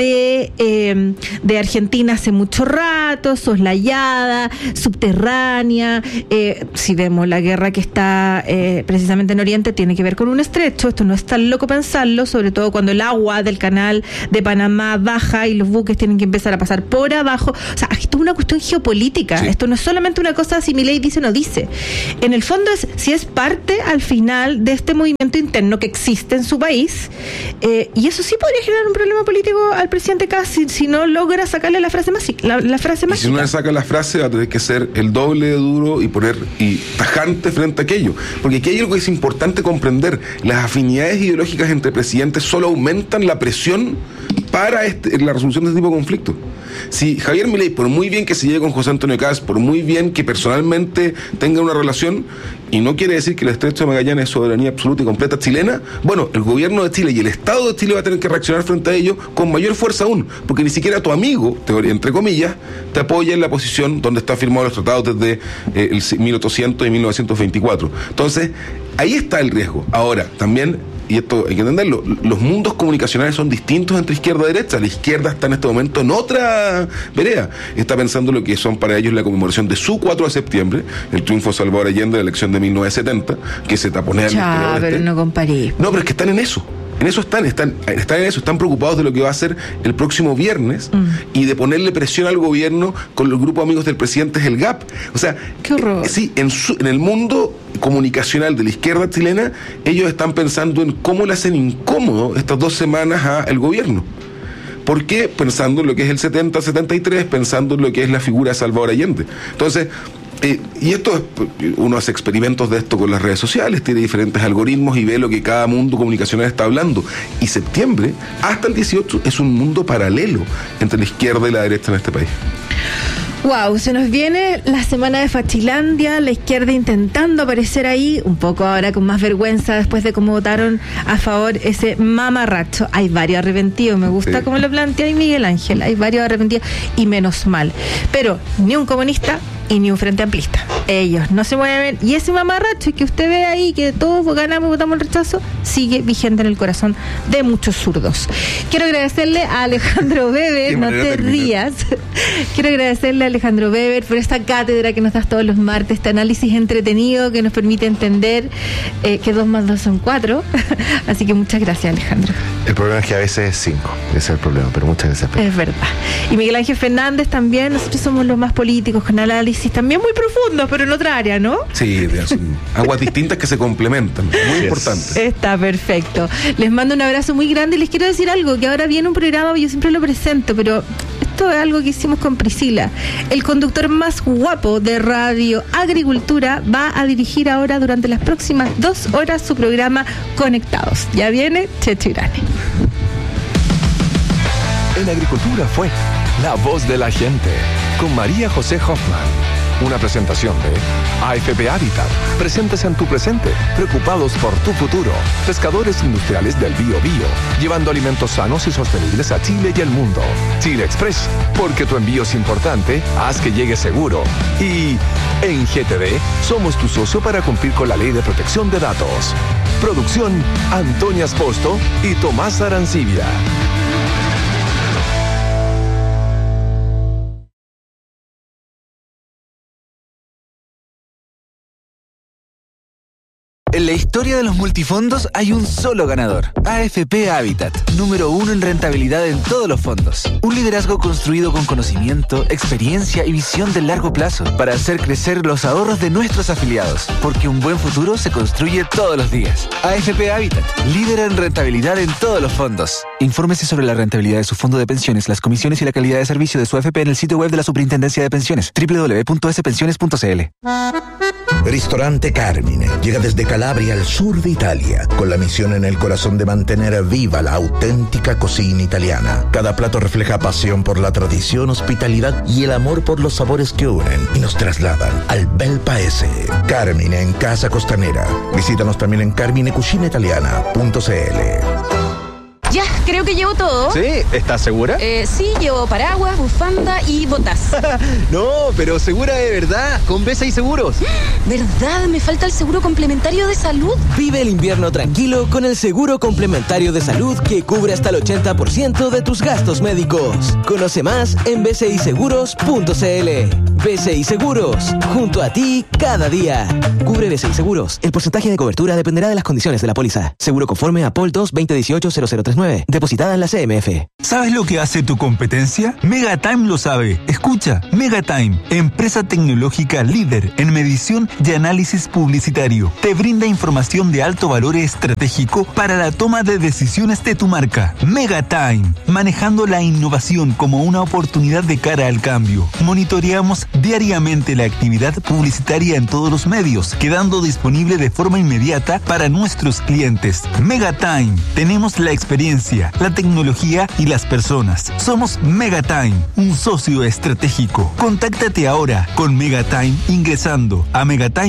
de Argentina hace mucho rato, soslayada, subterránea, si vemos la guerra que está precisamente en Oriente, tiene que ver con un estrecho, esto no es tan loco pensarlo, sobre todo cuando el agua del canal de Panamá baja y los buques tienen que empezar a pasar por abajo. O sea, esto es una cuestión geopolítica, sí. Esto no es solamente una cosa si Milei dice o no dice. En el fondo si es parte al final de este movimiento interno que existe en su país, y eso sí podría generar un problema político al presidente Kast si no logra sacarle la frase mágica. Y si no le saca la frase, va a tener que ser el doble de duro y tajante frente a aquello. Porque aquí hay algo que es importante comprender. Las afinidades ideológicas entre presidentes solo aumentan la presión para la resolución de este tipo de conflictos. Si Javier Milei, por muy bien que se lleve con José Antonio Kast, por muy bien que personalmente tenga una relación, y no quiere decir que el Estrecho de Magallanes es soberanía absoluta y completa chilena, bueno, el gobierno de Chile y el Estado de Chile va a tener que reaccionar frente a ello con mayor fuerza aún, porque ni siquiera tu amigo, entre comillas, te apoya en la posición donde están firmados los tratados desde el 1800 y 1924. Entonces, ahí está el riesgo. Ahora, también, y esto hay que entenderlo, los mundos comunicacionales son distintos entre izquierda y derecha. La izquierda está en este momento en otra vereda. Está pensando lo que son para ellos la conmemoración de su 4 de septiembre, el triunfo de Salvador Allende, la elección de 1970, que se taponea el pero no comparé. No, pero es que están en eso. Están preocupados de lo que va a hacer el próximo viernes y de ponerle presión al gobierno con los grupos amigos del presidente es el GAP. O sea, qué horror. Sí, en el mundo comunicacional de la izquierda chilena, ellos están pensando en cómo le hacen incómodo estas 2 semanas al gobierno. ¿Por qué? Pensando en lo que es el 70-73, pensando en lo que es la figura de Salvador Allende. Entonces, y uno hace experimentos de esto con las redes sociales, tiene diferentes algoritmos y ve lo que cada mundo comunicacional está hablando. Y septiembre, hasta el 18, es un mundo paralelo entre la izquierda y la derecha en este país. Wow, se nos viene la semana de Fachilandia, la izquierda intentando aparecer ahí, un poco ahora con más vergüenza después de cómo votaron a favor ese mamarracho. Hay varios arrepentidos, me gusta cómo lo plantea Miguel Ángel, hay varios arrepentidos y menos mal. Pero ni un comunista y ni un frente amplista. Ellos no se mueven y ese mamarracho que usted ve ahí, que todos ganamos y votamos el rechazo, sigue vigente en el corazón de muchos zurdos. Quiero agradecerle a Alejandro Weber, no te rías. Quiero agradecerle a Alejandro Weber por esta cátedra que nos das todos los martes, este análisis entretenido que nos permite entender que 2 más 2 son 4. Así que muchas gracias, Alejandro. El problema es que a veces es 5, ese es el problema, pero muchas gracias. Es verdad. Y Miguel Ángel Fernández también, nosotros somos los más políticos, con análisis también muy profundos, pero en otra área, ¿no? Sí, son aguas distintas que se complementan, muy importante. Está perfecto. Les mando un abrazo muy grande y les quiero decir algo, que ahora viene un programa, yo siempre lo presento, pero esto es algo que hicimos con Priscila. El conductor más guapo de Radio Agricultura va a dirigir ahora durante las próximas 2 horas su programa Conectados. Ya viene Checho Irane. En Agricultura fue La Voz de la Gente, con María José Hoffman. Una presentación de AFP Habitat. Presentes en tu presente, preocupados por tu futuro. Pescadores industriales del Bío Bío, llevando alimentos sanos y sostenibles a Chile y el mundo. Chile Express, porque tu envío es importante, haz que llegue seguro. Y en GTD, somos tu socio para cumplir con la Ley de Protección de Datos. Producción, Antonia Esposto y Tomás Arancibia. En la historia de los multifondos hay un solo ganador. AFP Habitat, número 1 en rentabilidad en todos los fondos. Un liderazgo construido con conocimiento, experiencia y visión de largo plazo para hacer crecer los ahorros de nuestros afiliados. Porque un buen futuro se construye todos los días. AFP Habitat, líder en rentabilidad en todos los fondos. Infórmese sobre la rentabilidad de su fondo de pensiones, las comisiones y la calidad de servicio de su AFP en el sitio web de la Superintendencia de Pensiones, www.spensiones.cl. Ristorante Carmine llega desde Calabria al sur de Italia, con la misión en el corazón de mantener viva la auténtica cocina italiana. Cada plato refleja pasión por la tradición, hospitalidad y el amor por los sabores que unen y nos trasladan al bel paese. Carmine en Casa Costanera. Visítanos también en carminecucinaitaliana.cl. Ya, creo que llevo todo. ¿Sí? ¿Estás segura? Sí, llevo paraguas, bufanda y botas. No, pero segura de verdad, con BCI Seguros. ¿Verdad? Me falta el seguro complementario de salud. Vive el invierno tranquilo con el seguro complementario de salud que cubre hasta el 80% de tus gastos médicos. Conoce más en bciseguros.cl. BCI Seguros, junto a ti cada día. Cubre BCI Seguros. El porcentaje de cobertura dependerá de las condiciones de la póliza. Seguro conforme a POL 2 2018-0039. Depositada en la CMF. ¿Sabes lo que hace tu competencia? Megatime lo sabe. Escucha, Megatime, empresa tecnológica líder en medición y análisis publicitario. Te brinda información de alto valor estratégico para la toma de decisiones de tu marca. Megatime, manejando la innovación como una oportunidad de cara al cambio. Monitoreamos diariamente la actividad publicitaria en todos los medios, quedando disponible de forma inmediata para nuestros clientes. Megatime, tenemos la experiencia, la tecnología y las personas. Somos Megatime, un socio estratégico. Contáctate ahora con Megatime ingresando a megatime